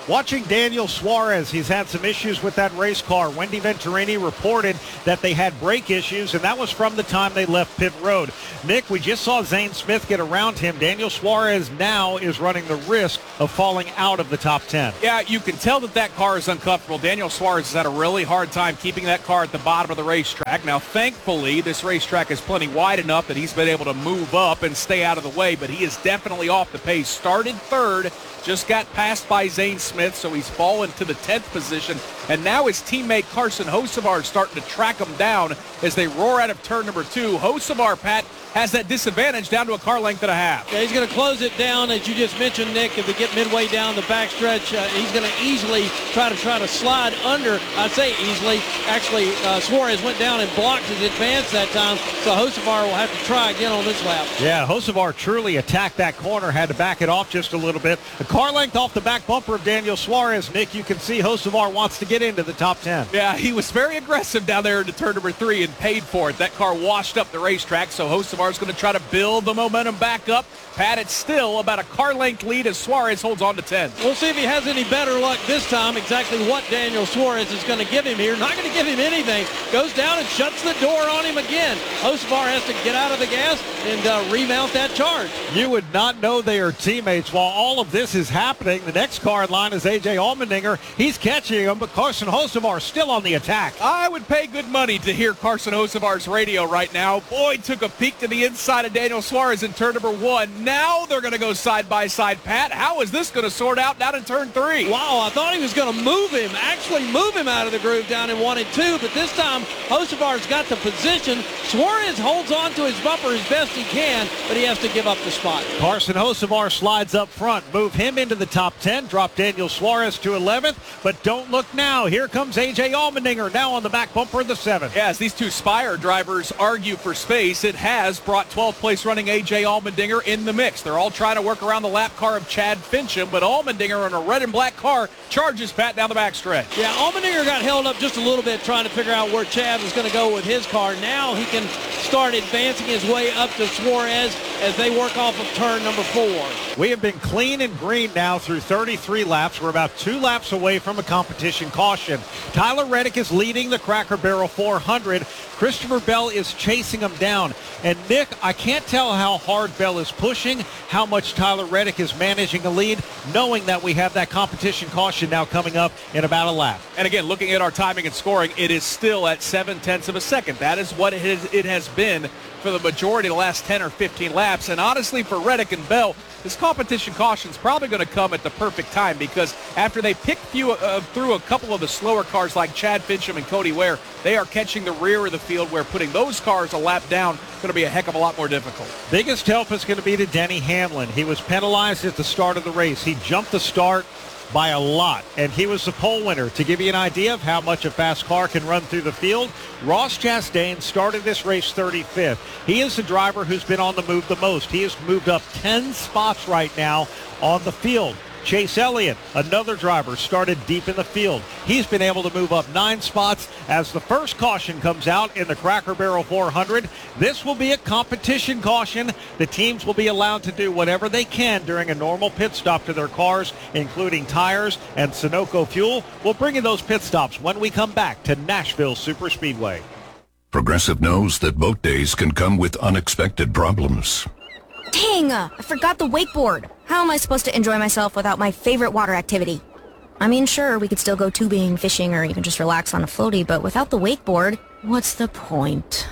Watching Daniel Suarez, he's had some issues with that race car. Wendy Venturini reported that they had brake issues, and that was from the time they left pit road. Nick, we just saw Zane Smith get around him. Daniel Suarez now is running the risk of falling out of the top ten. Yeah, you can tell that that car is uncomfortable. Daniel Suarez has had a really hard time keeping that car at the bottom of the racetrack. Now, thankfully, this racetrack is plenty wide enough that he's been able to move up and stay out of the way, but he is definitely off the pace. Started third, just got passed by Zane Smith, so he's fallen to the tenth position. And now his teammate Carson Hocevar is starting to track him down as they roar out of turn number two. Hocevar, Pat, has that disadvantage down to a car length and a half. Yeah, he's going to close it down, as you just mentioned, Nick. If they get midway down the backstretch, uh, he's going to easily try to try to slide under. I say easily. Actually, uh, Suarez went down and blocked his advance that time, so Hocevar will have to try again on this lap. Yeah, Hocevar truly attacked that corner, had to back it off just a little bit. A car length off the back bumper of Daniel Suarez. Nick, you can see Hocevar wants to get into the top ten. Yeah, he was very aggressive down there into turn number three and paid for it. That car washed up the racetrack, so Hocevar is going to try to build the momentum back up. Pat, it's still about a car length lead as Suarez holds on to ten. We'll see if he has any better luck this time. Exactly what Daniel Suarez is going to give him here. Not going to give him anything. Goes down and shuts the door on him again. Hocevar has to get out of the gas and uh, remount that charge. You would not know they are teammates while all of this is happening. The next car in line is A J Allmendinger. He's catching him, but Carson Hocevar still on the attack. I would pay good money to hear Carson Hocevar's radio right now. Boyd took a peek to the inside of Daniel Suarez in turn number one. Now they're going to go side by side. Pat, how is this going to sort out down in turn three? Wow, I thought he was going to move him, actually move him out of the groove down in one and two, but this time Hocevar's got the position. Suarez holds on to his bumper as best he can, but he has to give up the spot. Carson Hocevar slides up front, move him into the top ten, drop Daniel Suarez to eleventh, but don't look now. Here comes A J Allmendinger now on the back bumper of the seventh. Yeah, as these two Spire drivers argue for space, it has brought twelfth place running A J Allmendinger in the mix. They're all trying to work around the lap car of Chad Fincham, but Allmendinger in a red and black car charges Pat down the backstretch. Yeah, Allmendinger got held up just a little bit trying to figure out where Chad was going to go with his car. Now he can start advancing his way up to Suarez as they work off of turn number four. We have been clean and green now through thirty-three laps. We're about two laps away from a competition caution. Tyler Reddick is leading the Cracker Barrel four hundred. Christopher Bell is chasing him down. And Nick, I can't tell how hard Bell is pushing, how much Tyler Reddick is managing a lead, knowing that we have that competition caution now coming up in about a lap. And again, looking at our timing and scoring, it is still at seven tenths of a second. That is what it has, it has been for the majority of the last ten or fifteen laps. And honestly, for Reddick and Bell, this competition caution is probably going to come at the perfect time, because after they pick few, uh, through a couple of the slower cars like Chad Fincham and Cody Ware, they are catching the rear of the field, where putting those cars a lap down is going to be a heck of a lot more difficult. Biggest help is going to be to Denny Hamlin. He was penalized at the start of the race. He jumped the start by a lot, and he was the pole winner. To give you an idea of how much a fast car can run through the field, Ross Chastain started this race thirty-fifth. He is the driver who's been on the move the most. He has moved up ten spots right now on the field. Chase Elliott, another driver, started deep in the field. He's been able to move up nine spots as the first caution comes out in the Cracker Barrel four hundred. This will be a competition caution. The teams will be allowed to do whatever they can during a normal pit stop to their cars, including tires and Sunoco fuel. We'll bring you those pit stops when we come back to Nashville Superspeedway. Progressive knows that boat days can come with unexpected problems. Dang, uh, I forgot the wakeboard. How am I supposed to enjoy myself without my favorite water activity? I mean, sure, we could still go tubing, fishing, or even just relax on a floaty, but without the wakeboard, what's the point?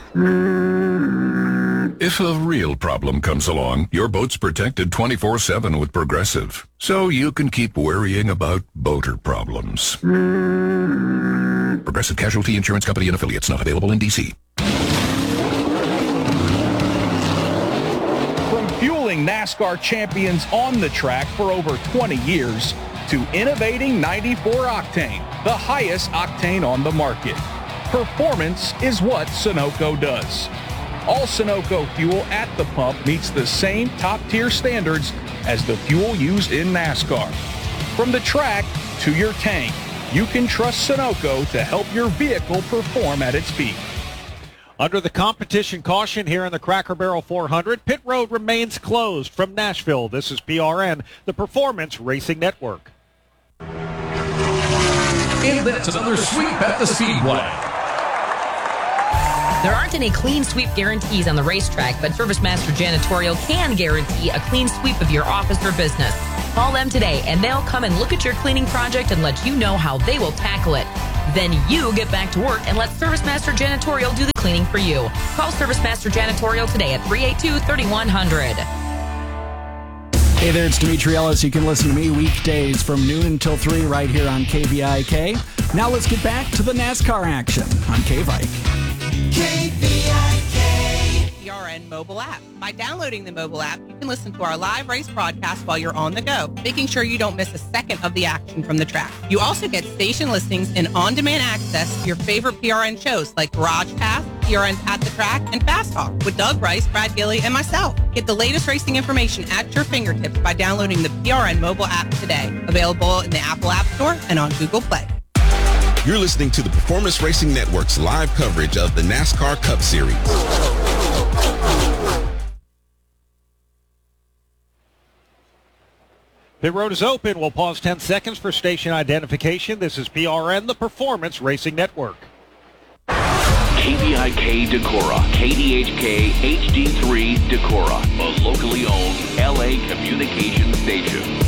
If a real problem comes along, your boat's protected twenty-four seven with Progressive, so you can keep worrying about boater problems. Progressive Casualty Insurance Company and Affiliates, not available in D C. Fueling NASCAR champions on the track for over twenty years to innovating ninety-four octane, the highest octane on the market. Performance is what Sunoco does. All Sunoco fuel at the pump meets the same top-tier standards as the fuel used in NASCAR. From the track to your tank, you can trust Sunoco to help your vehicle perform at its peak. Under the competition caution here in the Cracker Barrel four hundred, pit road remains closed. From Nashville, this is P R N, the Performance Racing Network. And that's another sweep at the Speedway. There aren't any clean sweep guarantees on the racetrack, but ServiceMaster Janitorial can guarantee a clean sweep of your office or business. Call them today, and they'll come and look at your cleaning project and let you know how they will tackle it. Then you get back to work and let ServiceMaster Janitorial do the cleaning for you. Call ServiceMaster Janitorial today at three eight two, three one zero zero. Hey there, it's Dimitri Ellis. You can listen to me weekdays from noon until three right here on K V I K. Now let's get back to the NASCAR action on K-Vike. K V I K. P R N mobile app. By downloading the mobile app, you can listen to our live race broadcast while you're on the go, making sure you don't miss a second of the action from the track. You also get station listings and on-demand access to your favorite P R N shows like Garage Pass, P R N At the Track, and Fast Talk with Doug Rice, Brad Gilly, and myself. Get the latest racing information at your fingertips by downloading the P R N mobile app today. Available in the Apple App Store and on Google Play. You're listening to the Performance Racing Network's live coverage of the NASCAR Cup Series. Pit road is open. We'll pause ten seconds for station identification. This is P R N, the Performance Racing Network. K V I K Decorah, K D H K H D three Decorah, a locally owned L A communication station.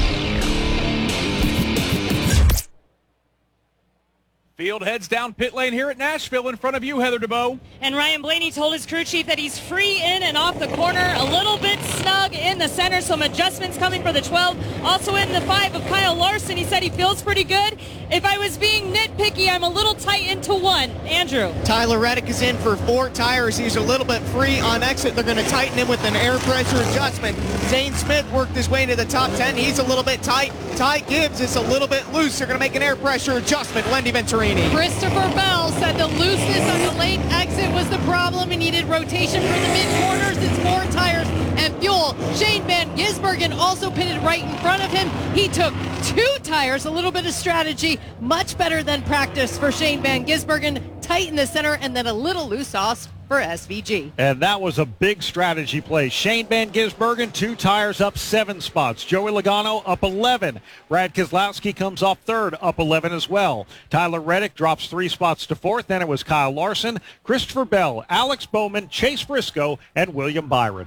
Field heads down pit lane here at Nashville in front of you, Heather DeBoe. And Ryan Blaney told his crew chief that he's free in and off the corner, a little bit snug in the center, some adjustments coming for the twelve. Also in the five of Kyle Larson, he said he feels pretty good. If I was being nitpicky, I'm a little tight into one. Andrew. Tyler Reddick is in for four tires. He's a little bit free on exit. They're going to tighten him with an air pressure adjustment. Zane Smith worked his way into the top ten. He's a little bit tight. Ty Gibbs is a little bit loose. They're going to make an air pressure adjustment. Wendy Venturini. Christopher Bell said the looseness on the late exit was the problem. He needed rotation for the mid-corners. It's more tires and fuel. Shane Van Gisbergen also pitted right in front of him. He took two tires, a little bit of strategy, much better than practice for Shane Van Gisbergen. Tight in the center and then a little loose sauce for S V G. And that was a big strategy play. Shane Van Gisbergen, two tires up seven spots. Joey Logano up eleven. Brad Keselowski comes off third, up eleven as well. Tyler Reddick drops three spots to fourth. Then it was Kyle Larson, Christopher Bell, Alex Bowman, Chase Briscoe, and William Byron.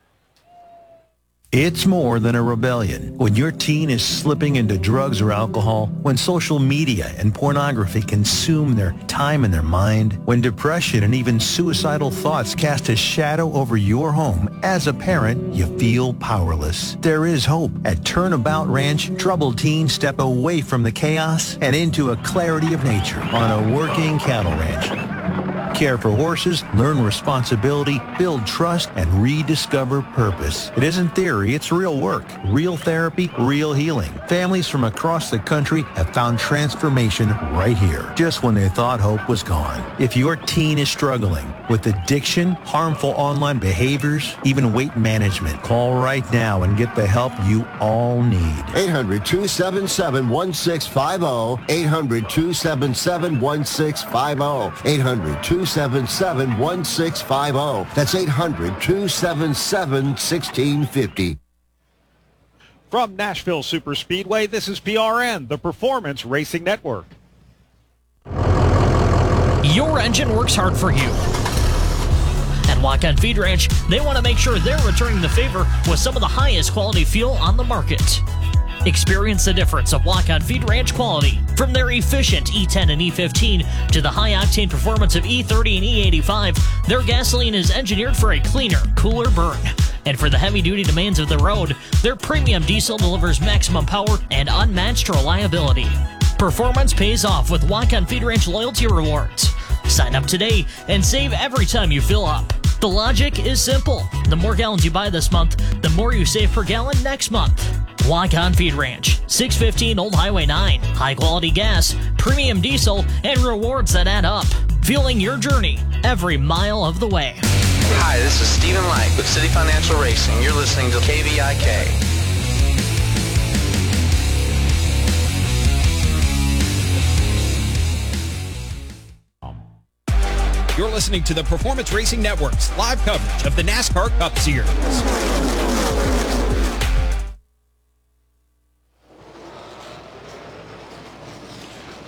It's more than a rebellion. When your teen is slipping into drugs or alcohol, when social media and pornography consume their time and their mind, when depression and even suicidal thoughts cast a shadow over your home, as a parent, you feel powerless. There is hope. At Turnabout Ranch, troubled teens step away from the chaos and into a clarity of nature on a working cattle ranch. Care for horses, learn responsibility, build trust, and rediscover purpose. It isn't theory, it's real work, real therapy, real healing. Families from across the country have found transformation right here, just when they thought hope was gone. If your teen is struggling with addiction, harmful online behaviors, even weight management, call right now and get the help you all need. eight hundred, two seven seven, one six five zero, eight hundred, two seven seven, one six five zero, eight hundred, two seven seven, one six five zero. That's eight hundred, two seven seven, one six five zero. From Nashville Superspeedway, this is P R N, the Performance Racing Network. Your engine works hard for you. At Walk-On Feed Ranch, they want to make sure they're returning the favor with some of the highest quality fuel on the market. Experience the difference of Walk-On Feed Ranch quality. From their efficient E ten and E fifteen to the high-octane performance of E thirty and E eighty-five, their gasoline is engineered for a cleaner, cooler burn. And for the heavy-duty demands of the road, their premium diesel delivers maximum power and unmatched reliability. Performance pays off with Walk-On Feed Ranch loyalty rewards. Sign up today and save every time you fill up. The logic is simple. The more gallons you buy this month, the more you save per gallon next month. Walk-On Feed Ranch, six fifteen Old Highway nine. High-quality gas, premium diesel, and rewards that add up. Fueling your journey every mile of the way. Hi, this is Stephen Light with City Financial Racing. You're listening to K V I K. You're listening to the Performance Racing Network's live coverage of the NASCAR Cup Series.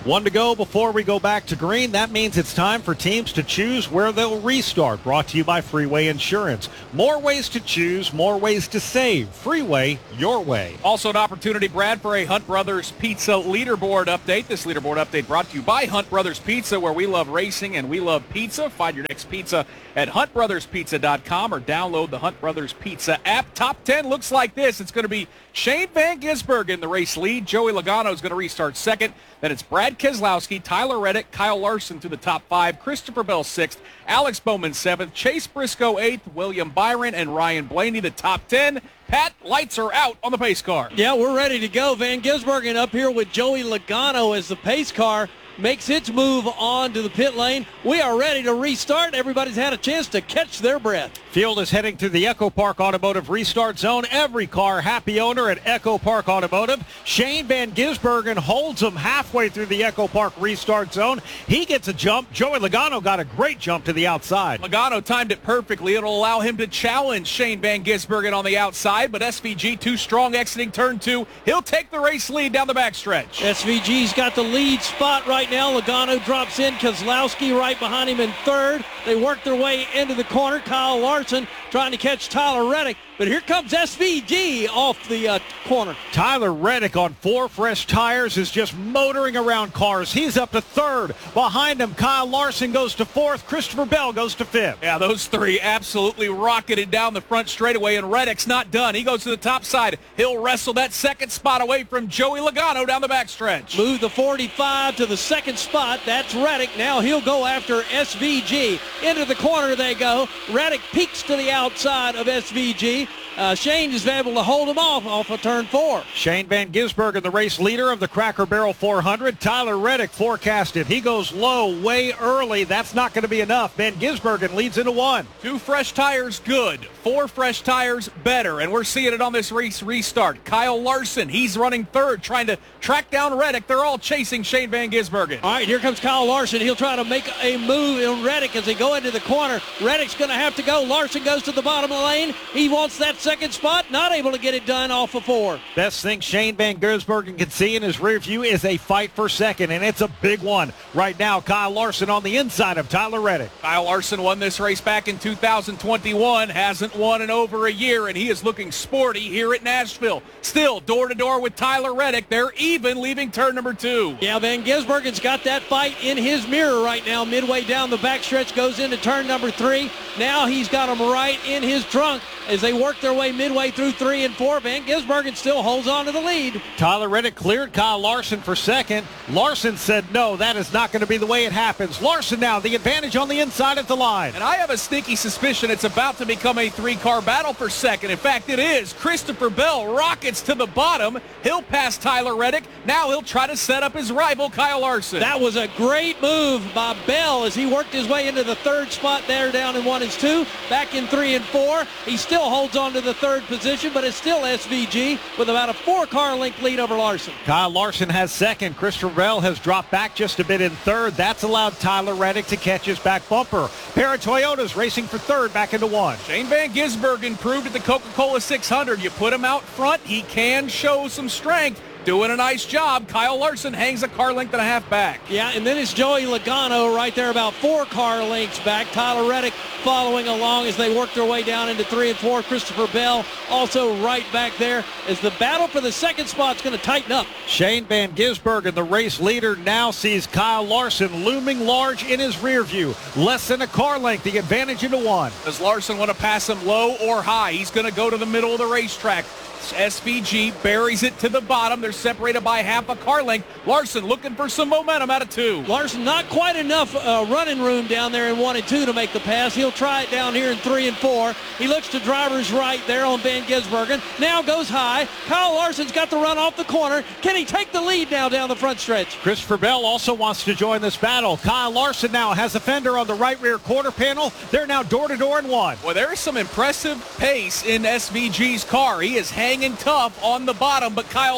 One to go before we go back to green. That means it's time for teams to choose where they'll restart. Brought to you by Freeway Insurance. More ways to choose, more ways to save. Freeway, your way. Also an opportunity, Brad, for a Hunt Brothers Pizza leaderboard update. This leaderboard update brought to you by Hunt Brothers Pizza, where we love racing and we love pizza. Find your next pizza at hunt brothers pizza dot com or download the Hunt Brothers Pizza app. Top ten looks like this. It's going to be Shane Van Gisbergen in the race lead. Joey Logano is going to restart second. Then it's Brad Keselowski, Tyler Reddick, Kyle Larson to the top five, Christopher Bell sixth, Alex Bowman seventh, Chase Briscoe eighth, William Byron and Ryan Blaney the top ten. Pat, lights are out on the pace car. Yeah, we're ready to go. Van Gisbergen up here with Joey Logano as the pace car makes its move on to the pit lane. We are ready to restart. Everybody's had a chance to catch their breath. Field is heading to the Echo Park Automotive restart zone. Every car happy owner at Echo Park Automotive. Shane Van Gisbergen holds him halfway through the Echo Park restart zone. He gets a jump. Joey Logano got a great jump to the outside. Logano timed it perfectly. It'll allow him to challenge Shane Van Gisbergen on the outside, but S V G too strong exiting turn two. He'll take the race lead down the backstretch. S V G's got the lead spot right now. Logano drops in. Keselowski right behind him in third. They work their way into the corner. Kyle Larson trying to catch Tyler Reddick. But here comes S V G off the uh, corner. Tyler Reddick on four fresh tires is just motoring around cars. He's up to third. Behind him, Kyle Larson goes to fourth. Christopher Bell goes to fifth. Yeah, those three absolutely rocketed down the front straightaway, and Reddick's not done. He goes to the top side. He'll wrestle that second spot away from Joey Logano down the backstretch. Move the forty-five to the second spot. That's Reddick. Now he'll go after S V G. Into the corner they go. Reddick peeks to the outside of S V G. Uh, Shane is able to hold him off off of turn four. Shane Van Gisbergen, the race leader of the Cracker Barrel four hundred. Tyler Reddick forecasted. He goes low way early. That's not going to be enough. Van Gisbergen leads into one. Two fresh tires, good. Four fresh tires, better. And we're seeing it on this race restart. Kyle Larson, he's running third, trying to track down Reddick. They're all chasing Shane Van Gisbergen. All right, here comes Kyle Larson. He'll try to make a move in Reddick as they go into the corner. Reddick's going to have to go. Larson goes to the bottom of the lane. He wants that second spot. Not able to get it done off of four. Best thing Shane Van Gisbergen can see in his rear view is a fight for second, and it's a big one. Right now, Kyle Larson on the inside of Tyler Reddick. Kyle Larson won this race back in two thousand twenty-one, hasn't won in over a year, and he is looking sporty here at Nashville. Still door-to-door with Tyler Reddick. They're even leaving turn number two. Yeah, Van Gisbergen's got that fight in his mirror right now. Midway down the backstretch, goes into turn number three. Now he's got him right in his trunk as they work their way midway through three and four. Van Gisbergen still holds on to the lead. Tyler Reddick cleared Kyle Larson for second. Larson said, no, that is not going to be the way it happens. Larson now the advantage on the inside of the line. And I have a sneaky suspicion it's about to become a three-car battle for second. In fact, it is. Christopher Bell rockets to the bottom. He'll pass Tyler Reddick. Now he'll try to set up his rival, Kyle Larson. That was a great move by Bell as he worked his way into the third spot there down in one and two. Back in three and four. He still holds on to the third position, but it's still S V G with about a four-car length lead over Larson. Kyle Larson has second. Christopher Bell has dropped back just a bit in third. That's allowed Tyler Reddick to catch his back bumper. Pair of Toyotas racing for third back into one. Shane Van Gisbergen proved at the Coca-Cola six hundred. You put him out front, he can show some strength. Doing a nice job. Kyle Larson hangs a car length and a half back. Yeah, and then it's Joey Logano right there about four car lengths back. Tyler Reddick following along as they work their way down into three and four. Christopher Bell also right back there as the battle for the second spot is going to tighten up. Shane Van Gisbergen, the race leader, now sees Kyle Larson looming large in his rear view. Less than a car length, the advantage into one. Does Larson want to pass him low or high? He's going to go to the middle of the racetrack. S V G buries it to the bottom. They're separated by half a car length. Larson looking for some momentum out of two. Larson not quite enough uh, running room down there in one and two to make the pass. He'll try it down here in three and four. He looks to driver's right there on Van Gisbergen. Now goes high. Kyle Larson's got the run off the corner. Can he take the lead now down the front stretch? Christopher Bell also wants to join this battle. Kyle Larson now has a fender on the right rear quarter panel. They're now door to door in one. Well, there is some impressive pace in S V G's car. He is hanging tough on the bottom, but Kyle Larson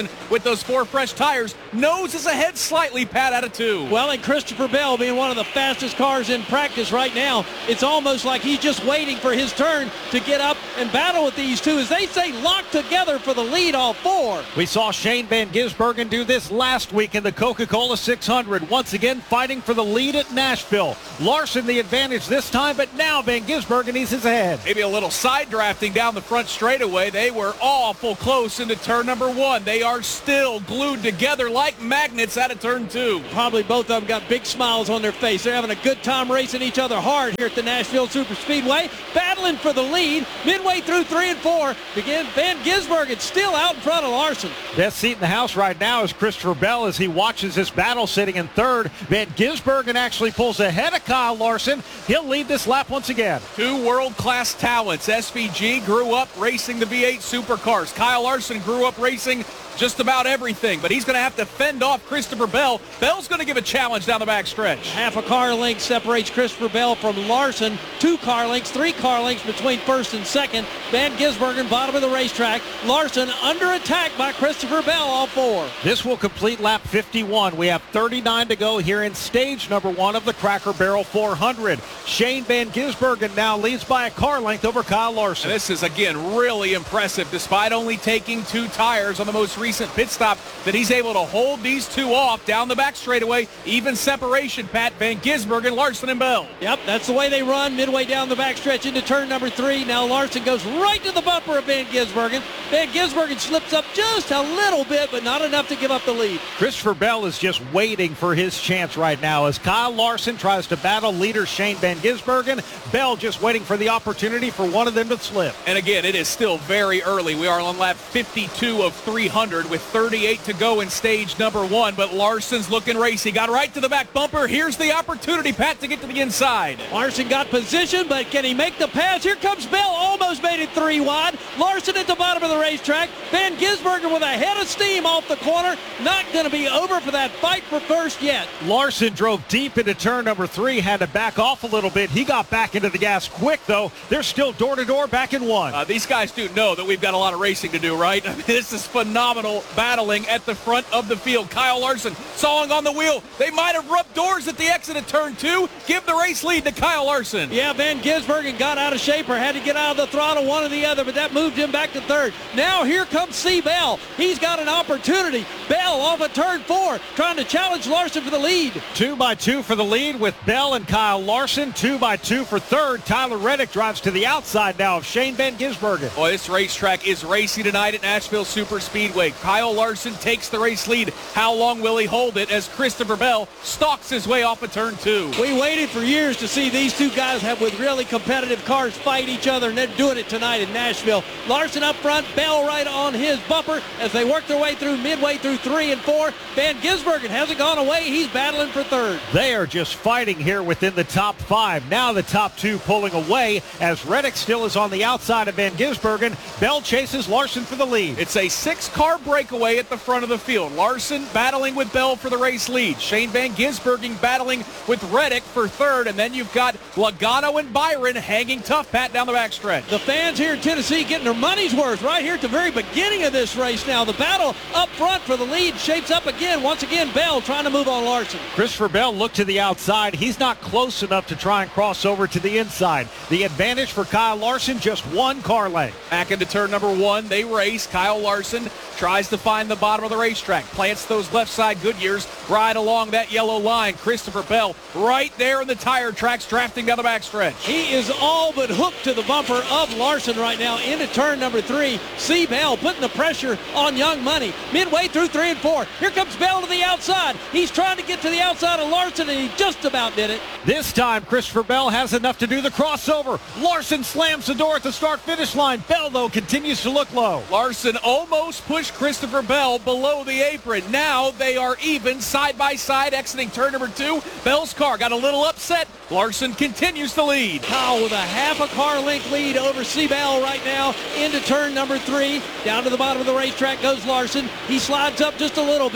with those four fresh tires. Nose is ahead slightly, Pat, out of two. Well, and Christopher Bell being one of the fastest cars in practice right now, it's almost like he's just waiting for his turn to get up and battle with these two, as they say, locked together for the lead, all four. We saw Shane Van Gisbergen do this last week in the Coca-Cola six hundred. Once again, fighting for the lead at Nashville. Larson the advantage this time, but now Van Gisbergen is his ahead. Maybe a little side drafting down the front straightaway. They were awful close into turn number one. They are still glued together like magnets out of turn two. Probably both of them got big smiles on their face. They're having a good time racing each other hard here at the Nashville Superspeedway, battling for the lead. Midway through three and four, again, Van Gisbergen still out in front of Larson. Best seat in the house right now is Christopher Bell as he watches this battle sitting in third. Van Gisbergen actually pulls ahead of Kyle Larson. He'll lead this lap once again. Two world-class talents. S V G grew up racing the V eight supercars. Kyle Larson grew up racing just about everything, but he's going to have to fend off Christopher Bell. Bell's going to give a challenge down the back stretch. Half a car length separates Christopher Bell from Larson. Two car lengths, three car lengths between first and second. Van Gisbergen, bottom of the racetrack. Larson under attack by Christopher Bell, all four. This will complete lap fifty-one. We have thirty-nine to go here in stage number one of the Cracker Barrel four hundred. Shane Van Gisbergen now leads by a car length over Kyle Larson. And this is, again, really impressive. Despite only taking two tires on the most recent pit stop, that he's able to hold these two off down the back straightaway. Even separation, Pat. Van Gisbergen, Larson, and Bell. Yep, that's the way they run midway down the backstretch into turn number three. Now Larson goes right to the bumper of Van Gisbergen. Van Gisbergen slips up just a little bit, but not enough to give up the lead. Christopher Bell is just waiting for his chance right now as Kyle Larson tries to battle leader Shane Van Gisbergen. Bell just waiting for the opportunity for one of them to slip. And again, it is still very early. We are on lap fifty-two of three hundred with thirty-eight to go in stage number one, but Larson's looking racy. Got right to the back bumper. Here's the opportunity, Pat, to get to the inside. Larson got position, but can he make the pass? Here comes Bell. Almost made it three wide. Larson at the bottom of the racetrack. Van Gisbergen with a head of steam off the corner. Not going to be over for that fight for first yet. Larson drove deep into turn number three, had to back off a little bit. He got back into the gas quick, though. They're still door-to-door back in one. Uh, these guys do know that we've got a lot of racing to do, right? I mean, this is phenomenal battling at the front of the field. Kyle Larson sawing on the wheel. They might have rubbed doors at the exit of turn two. Give the race lead to Kyle Larson. Yeah, Van Gisbergen got out of shape or had to get out of the throttle, one or the other, but that moved him back to third. Now here comes C. Bell. He's got an opportunity. Bell off of turn four, trying to challenge Larson for the lead. Two by two for the lead with Bell and Kyle Larson. Two by two for third. Tyler Reddick drives to the outside now of Shane Van Gisbergen. Boy, this racetrack is racy tonight at Nashville Superspeedway. Kyle Larson takes the race lead. How long will he hold it as Christopher Bell stalks his way off of turn two? We waited for years to see these two guys have with really competitive cars fight each other, and they're doing it tonight in Nashville. Larson up front, Bell right on his bumper as they work their way through midway through three and four. Van Gisbergen hasn't gone away. He's battling for third. They are just fighting here within the top five. Now the top two pulling away as Reddick still is on the outside of Van Gisbergen. Bell chases Larson for the lead. It's a six-car breakaway at the front of the field. Larson battling with Bell for the race lead. Shane Van Gisbergen battling with Reddick for third. And then you've got Logano and Byron hanging tough, Pat, down the backstretch. The fans here in Tennessee getting their money's worth right here at the very beginning of this race now. The battle up front for the lead shapes up again. Once again, Bell trying to move on Larson. Christopher Bell looked to the outside. He's not close enough to try and cross over to the inside. The advantage for Kyle Larson, just one car length. Back into turn number one, they race. Kyle Larson tries to find the bottom of the racetrack, plants those left side Goodyears right along that yellow line. Christopher Bell right there in the tire tracks, drafting down the backstretch. He is all but hooked to the bumper of Larson right now into turn number three. C. Bell putting the pressure on Young Money. Midway through three and four. Here comes Bell to the outside. He's trying to get to the outside of Larson, and he just about did it. This time, Christopher Bell has enough to do the crossover. Larson slams the door at the start-finish line. Bell, though, continues to look low. Larson almost pushed Christopher Bell below the apron. Now they are even side by side exiting turn number two. Bell's car got a little upset. Larson continues to lead. Kyle with a half a car length lead over C. Bell right now into turn number three. Down to the bottom of the racetrack goes Larson. He slides up just a little bit.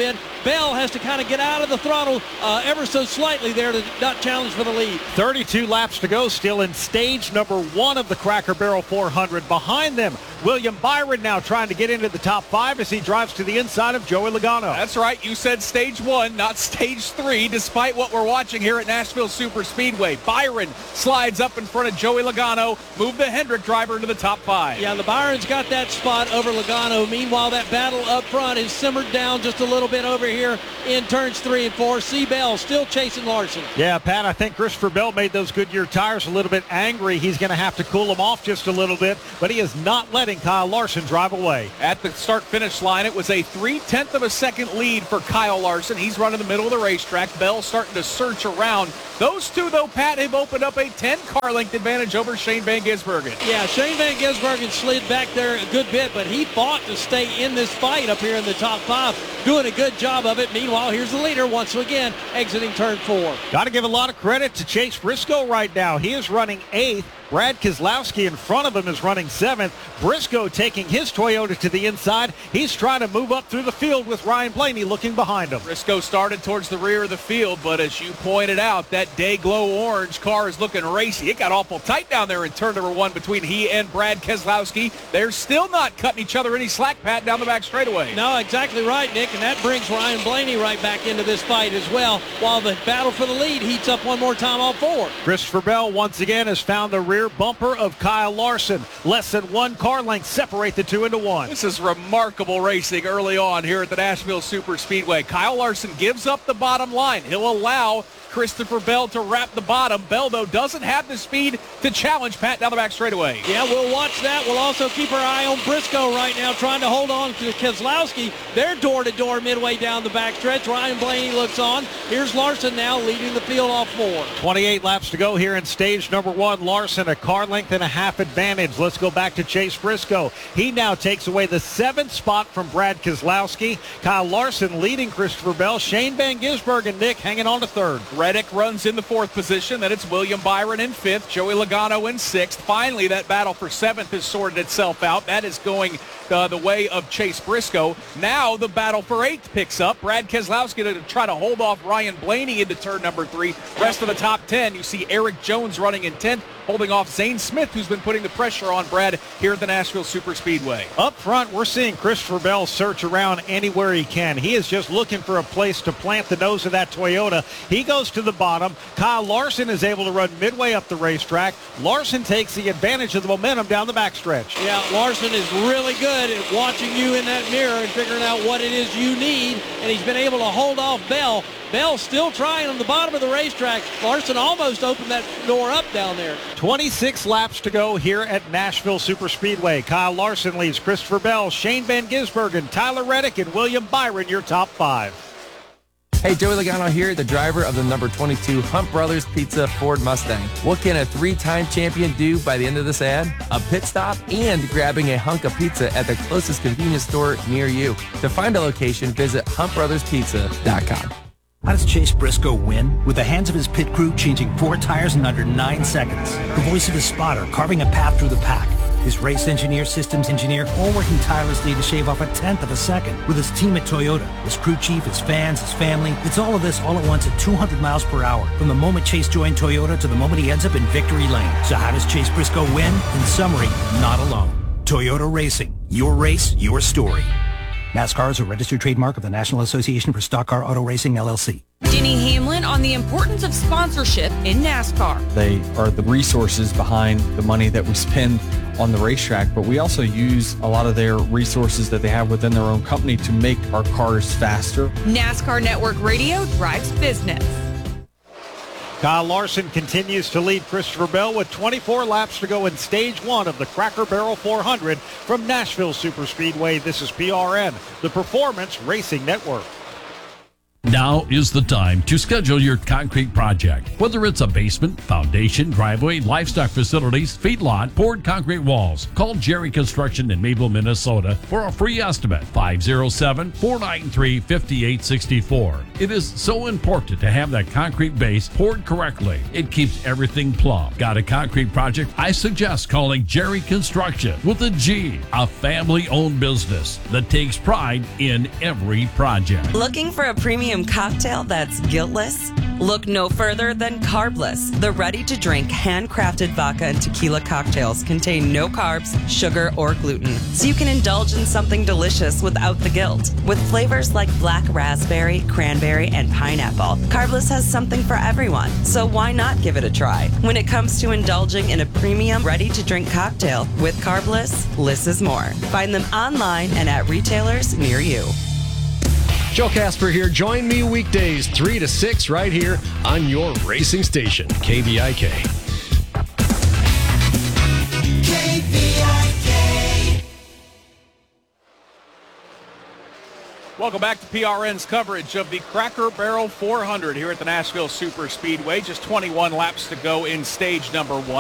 Bell has to kind of get out of the throttle uh, ever so slightly there to not challenge for the lead. thirty-two laps to go, still in stage number one of the Cracker Barrel four hundred. Behind them, William Byron now trying to get into the top five as he drives to the inside of Joey Logano. That's right. You said stage one, not stage three, despite what we're watching here at Nashville Super Speedway. Byron slides up in front of Joey Logano, move the Hendrick driver into the top five. Yeah, the Byron's got that spot over Logano. Meanwhile, that battle up front is simmered down just a little bit over here in turns three and four. C. Bell still chasing Larson. Yeah, Pat, I think Christopher Bell made those Goodyear tires a little bit angry. He's going to have to cool them off just a little bit, but he is not letting Kyle Larson drive away. At the start-finish line, it was a three-tenth of a second lead for Kyle Larson. He's running the middle of the racetrack. Bell starting to search around. Those two, though, Pat, have opened up a ten-car length advantage over Shane Van Gisbergen. Yeah, Shane Van Gisbergen slid back there a good bit, but he fought to stay in this fight up here in the top five, doing a good job of it. Meanwhile, here's the leader once again exiting turn four. Got to give a lot of credit to Chase Briscoe right now. He is running eighth. Brad Keselowski in front of him is running seventh. Briscoe taking his Toyota to the inside. He's trying to move up through the field with Ryan Blaney looking behind him. Briscoe started towards the rear of the field, but as you pointed out, that day glow orange car is looking racy. It got awful tight down there in turn number one between he and Brad Keselowski. They're still not cutting each other any slack, Pat, down the back straightaway. No, exactly right, Nick, and that brings Ryan Blaney right back into this fight as well, while the battle for the lead heats up one more time on four. Christopher Bell once again has found the rear bumper of Kyle Larson. Less than one car length separate the two into one. This is remarkable racing early on here at the Nashville Super Speedway. Kyle Larson gives up the bottom line. He'll allow Christopher Bell to wrap the bottom. Bell, though, doesn't have the speed to challenge Pat down the back straightaway. Yeah, we'll watch that. We'll also keep our eye on Briscoe right now, trying to hold on to Keselowski. They're door-to-door midway down the backstretch. Ryan Blaney looks on. Here's Larson now leading the field off four. twenty-eight laps to go here in stage number one. Larson a car length and a half advantage. Let's go back to Chase Briscoe. He now takes away the seventh spot from Brad Keselowski. Kyle Larson leading Christopher Bell. Shane Van Gisbergen, Nick, hanging on to third. Reddick runs in the fourth position. Then it's William Byron in fifth. Joey Logano in sixth. Finally, that battle for seventh has sorted itself out. That is going uh, the way of Chase Briscoe. Now the battle for eighth picks up. Brad Keselowski to try to hold off Ryan Blaney into turn number three. Rest of the top ten, you see Eric Jones running in tenth, holding off Zane Smith, who's been putting the pressure on Brad here at the Nashville Super Speedway. Up front, we're seeing Christopher Bell search around anywhere he can. He is just looking for a place to plant the nose of that Toyota. He goes to the bottom. Kyle Larson is able to run midway up the racetrack. Larson takes the advantage of the momentum down the backstretch. Yeah, Larson is really good at watching you in that mirror and figuring out what it is you need, and he's been able to hold off Bell. Bell still trying on the bottom of the racetrack. Larson almost opened that door up down there. twenty-six laps to go here at Nashville Super Speedway. Kyle Larson leads Christopher Bell, Shane Van Gisbergen, Tyler Reddick, and William Byron, your top five. Hey, Joey Logano here, the driver of the number twenty-two Hunt Brothers Pizza Ford Mustang. What can a three-time champion do by the end of this ad? A pit stop and grabbing a hunk of pizza at the closest convenience store near you. To find a location, visit hunt brothers pizza dot com. How does Chase Briscoe win? With the hands of his pit crew changing four tires in under nine seconds. The voice of his spotter carving a path through the pack. His race engineer, systems engineer, all working tirelessly to shave off a tenth of a second. With his team at Toyota, his crew chief, his fans, his family. It's all of this all at once at two hundred miles per hour. From the moment Chase joined Toyota to the moment he ends up in victory lane. So how does Chase Briscoe win? In summary, not alone. Toyota Racing. Your race, your story. NASCAR is a registered trademark of the National Association for Stock Car Auto Racing, L L C. Denny Hamlin on the importance of sponsorship in NASCAR. They are the resources behind the money that we spend on the racetrack, but we also use a lot of their resources that they have within their own company to make our cars faster. NASCAR Network Radio drives business. Kyle Larson continues to lead Christopher Bell with twenty-four laps to go in stage one of the Cracker Barrel four hundred from Nashville Super Speedway. This is P R N, the Performance Racing Network. Now is the time to schedule your concrete project. Whether it's a basement, foundation, driveway, livestock facilities, feedlot, poured concrete walls, call Jerry Construction in Maple, Minnesota for a free estimate. five oh seven, four nine three, five eight six four. It is so important to have that concrete base poured correctly. It keeps everything plumb. Got a concrete project? I suggest calling Jerry Construction with a G, a family-owned business that takes pride in every project. Looking for a premium cocktail that's guiltless? Look no further than Carbless. The ready-to-drink, handcrafted vodka and tequila cocktails contain no carbs, sugar, or gluten, so you can indulge in something delicious without the guilt. With flavors like black raspberry, cranberry, and pineapple, Carbless has something for everyone, so why not give it a try? When it comes to indulging in a premium, ready-to-drink cocktail with Carbless, less is more. Find them online and at retailers near you. Joe Casper here. Join me weekdays three to six right here on your racing station, K V I K. K V I K. Welcome back to P R N's coverage of the Cracker Barrel four hundred here at the Nashville Super Speedway. Just twenty-one laps to go in stage number one.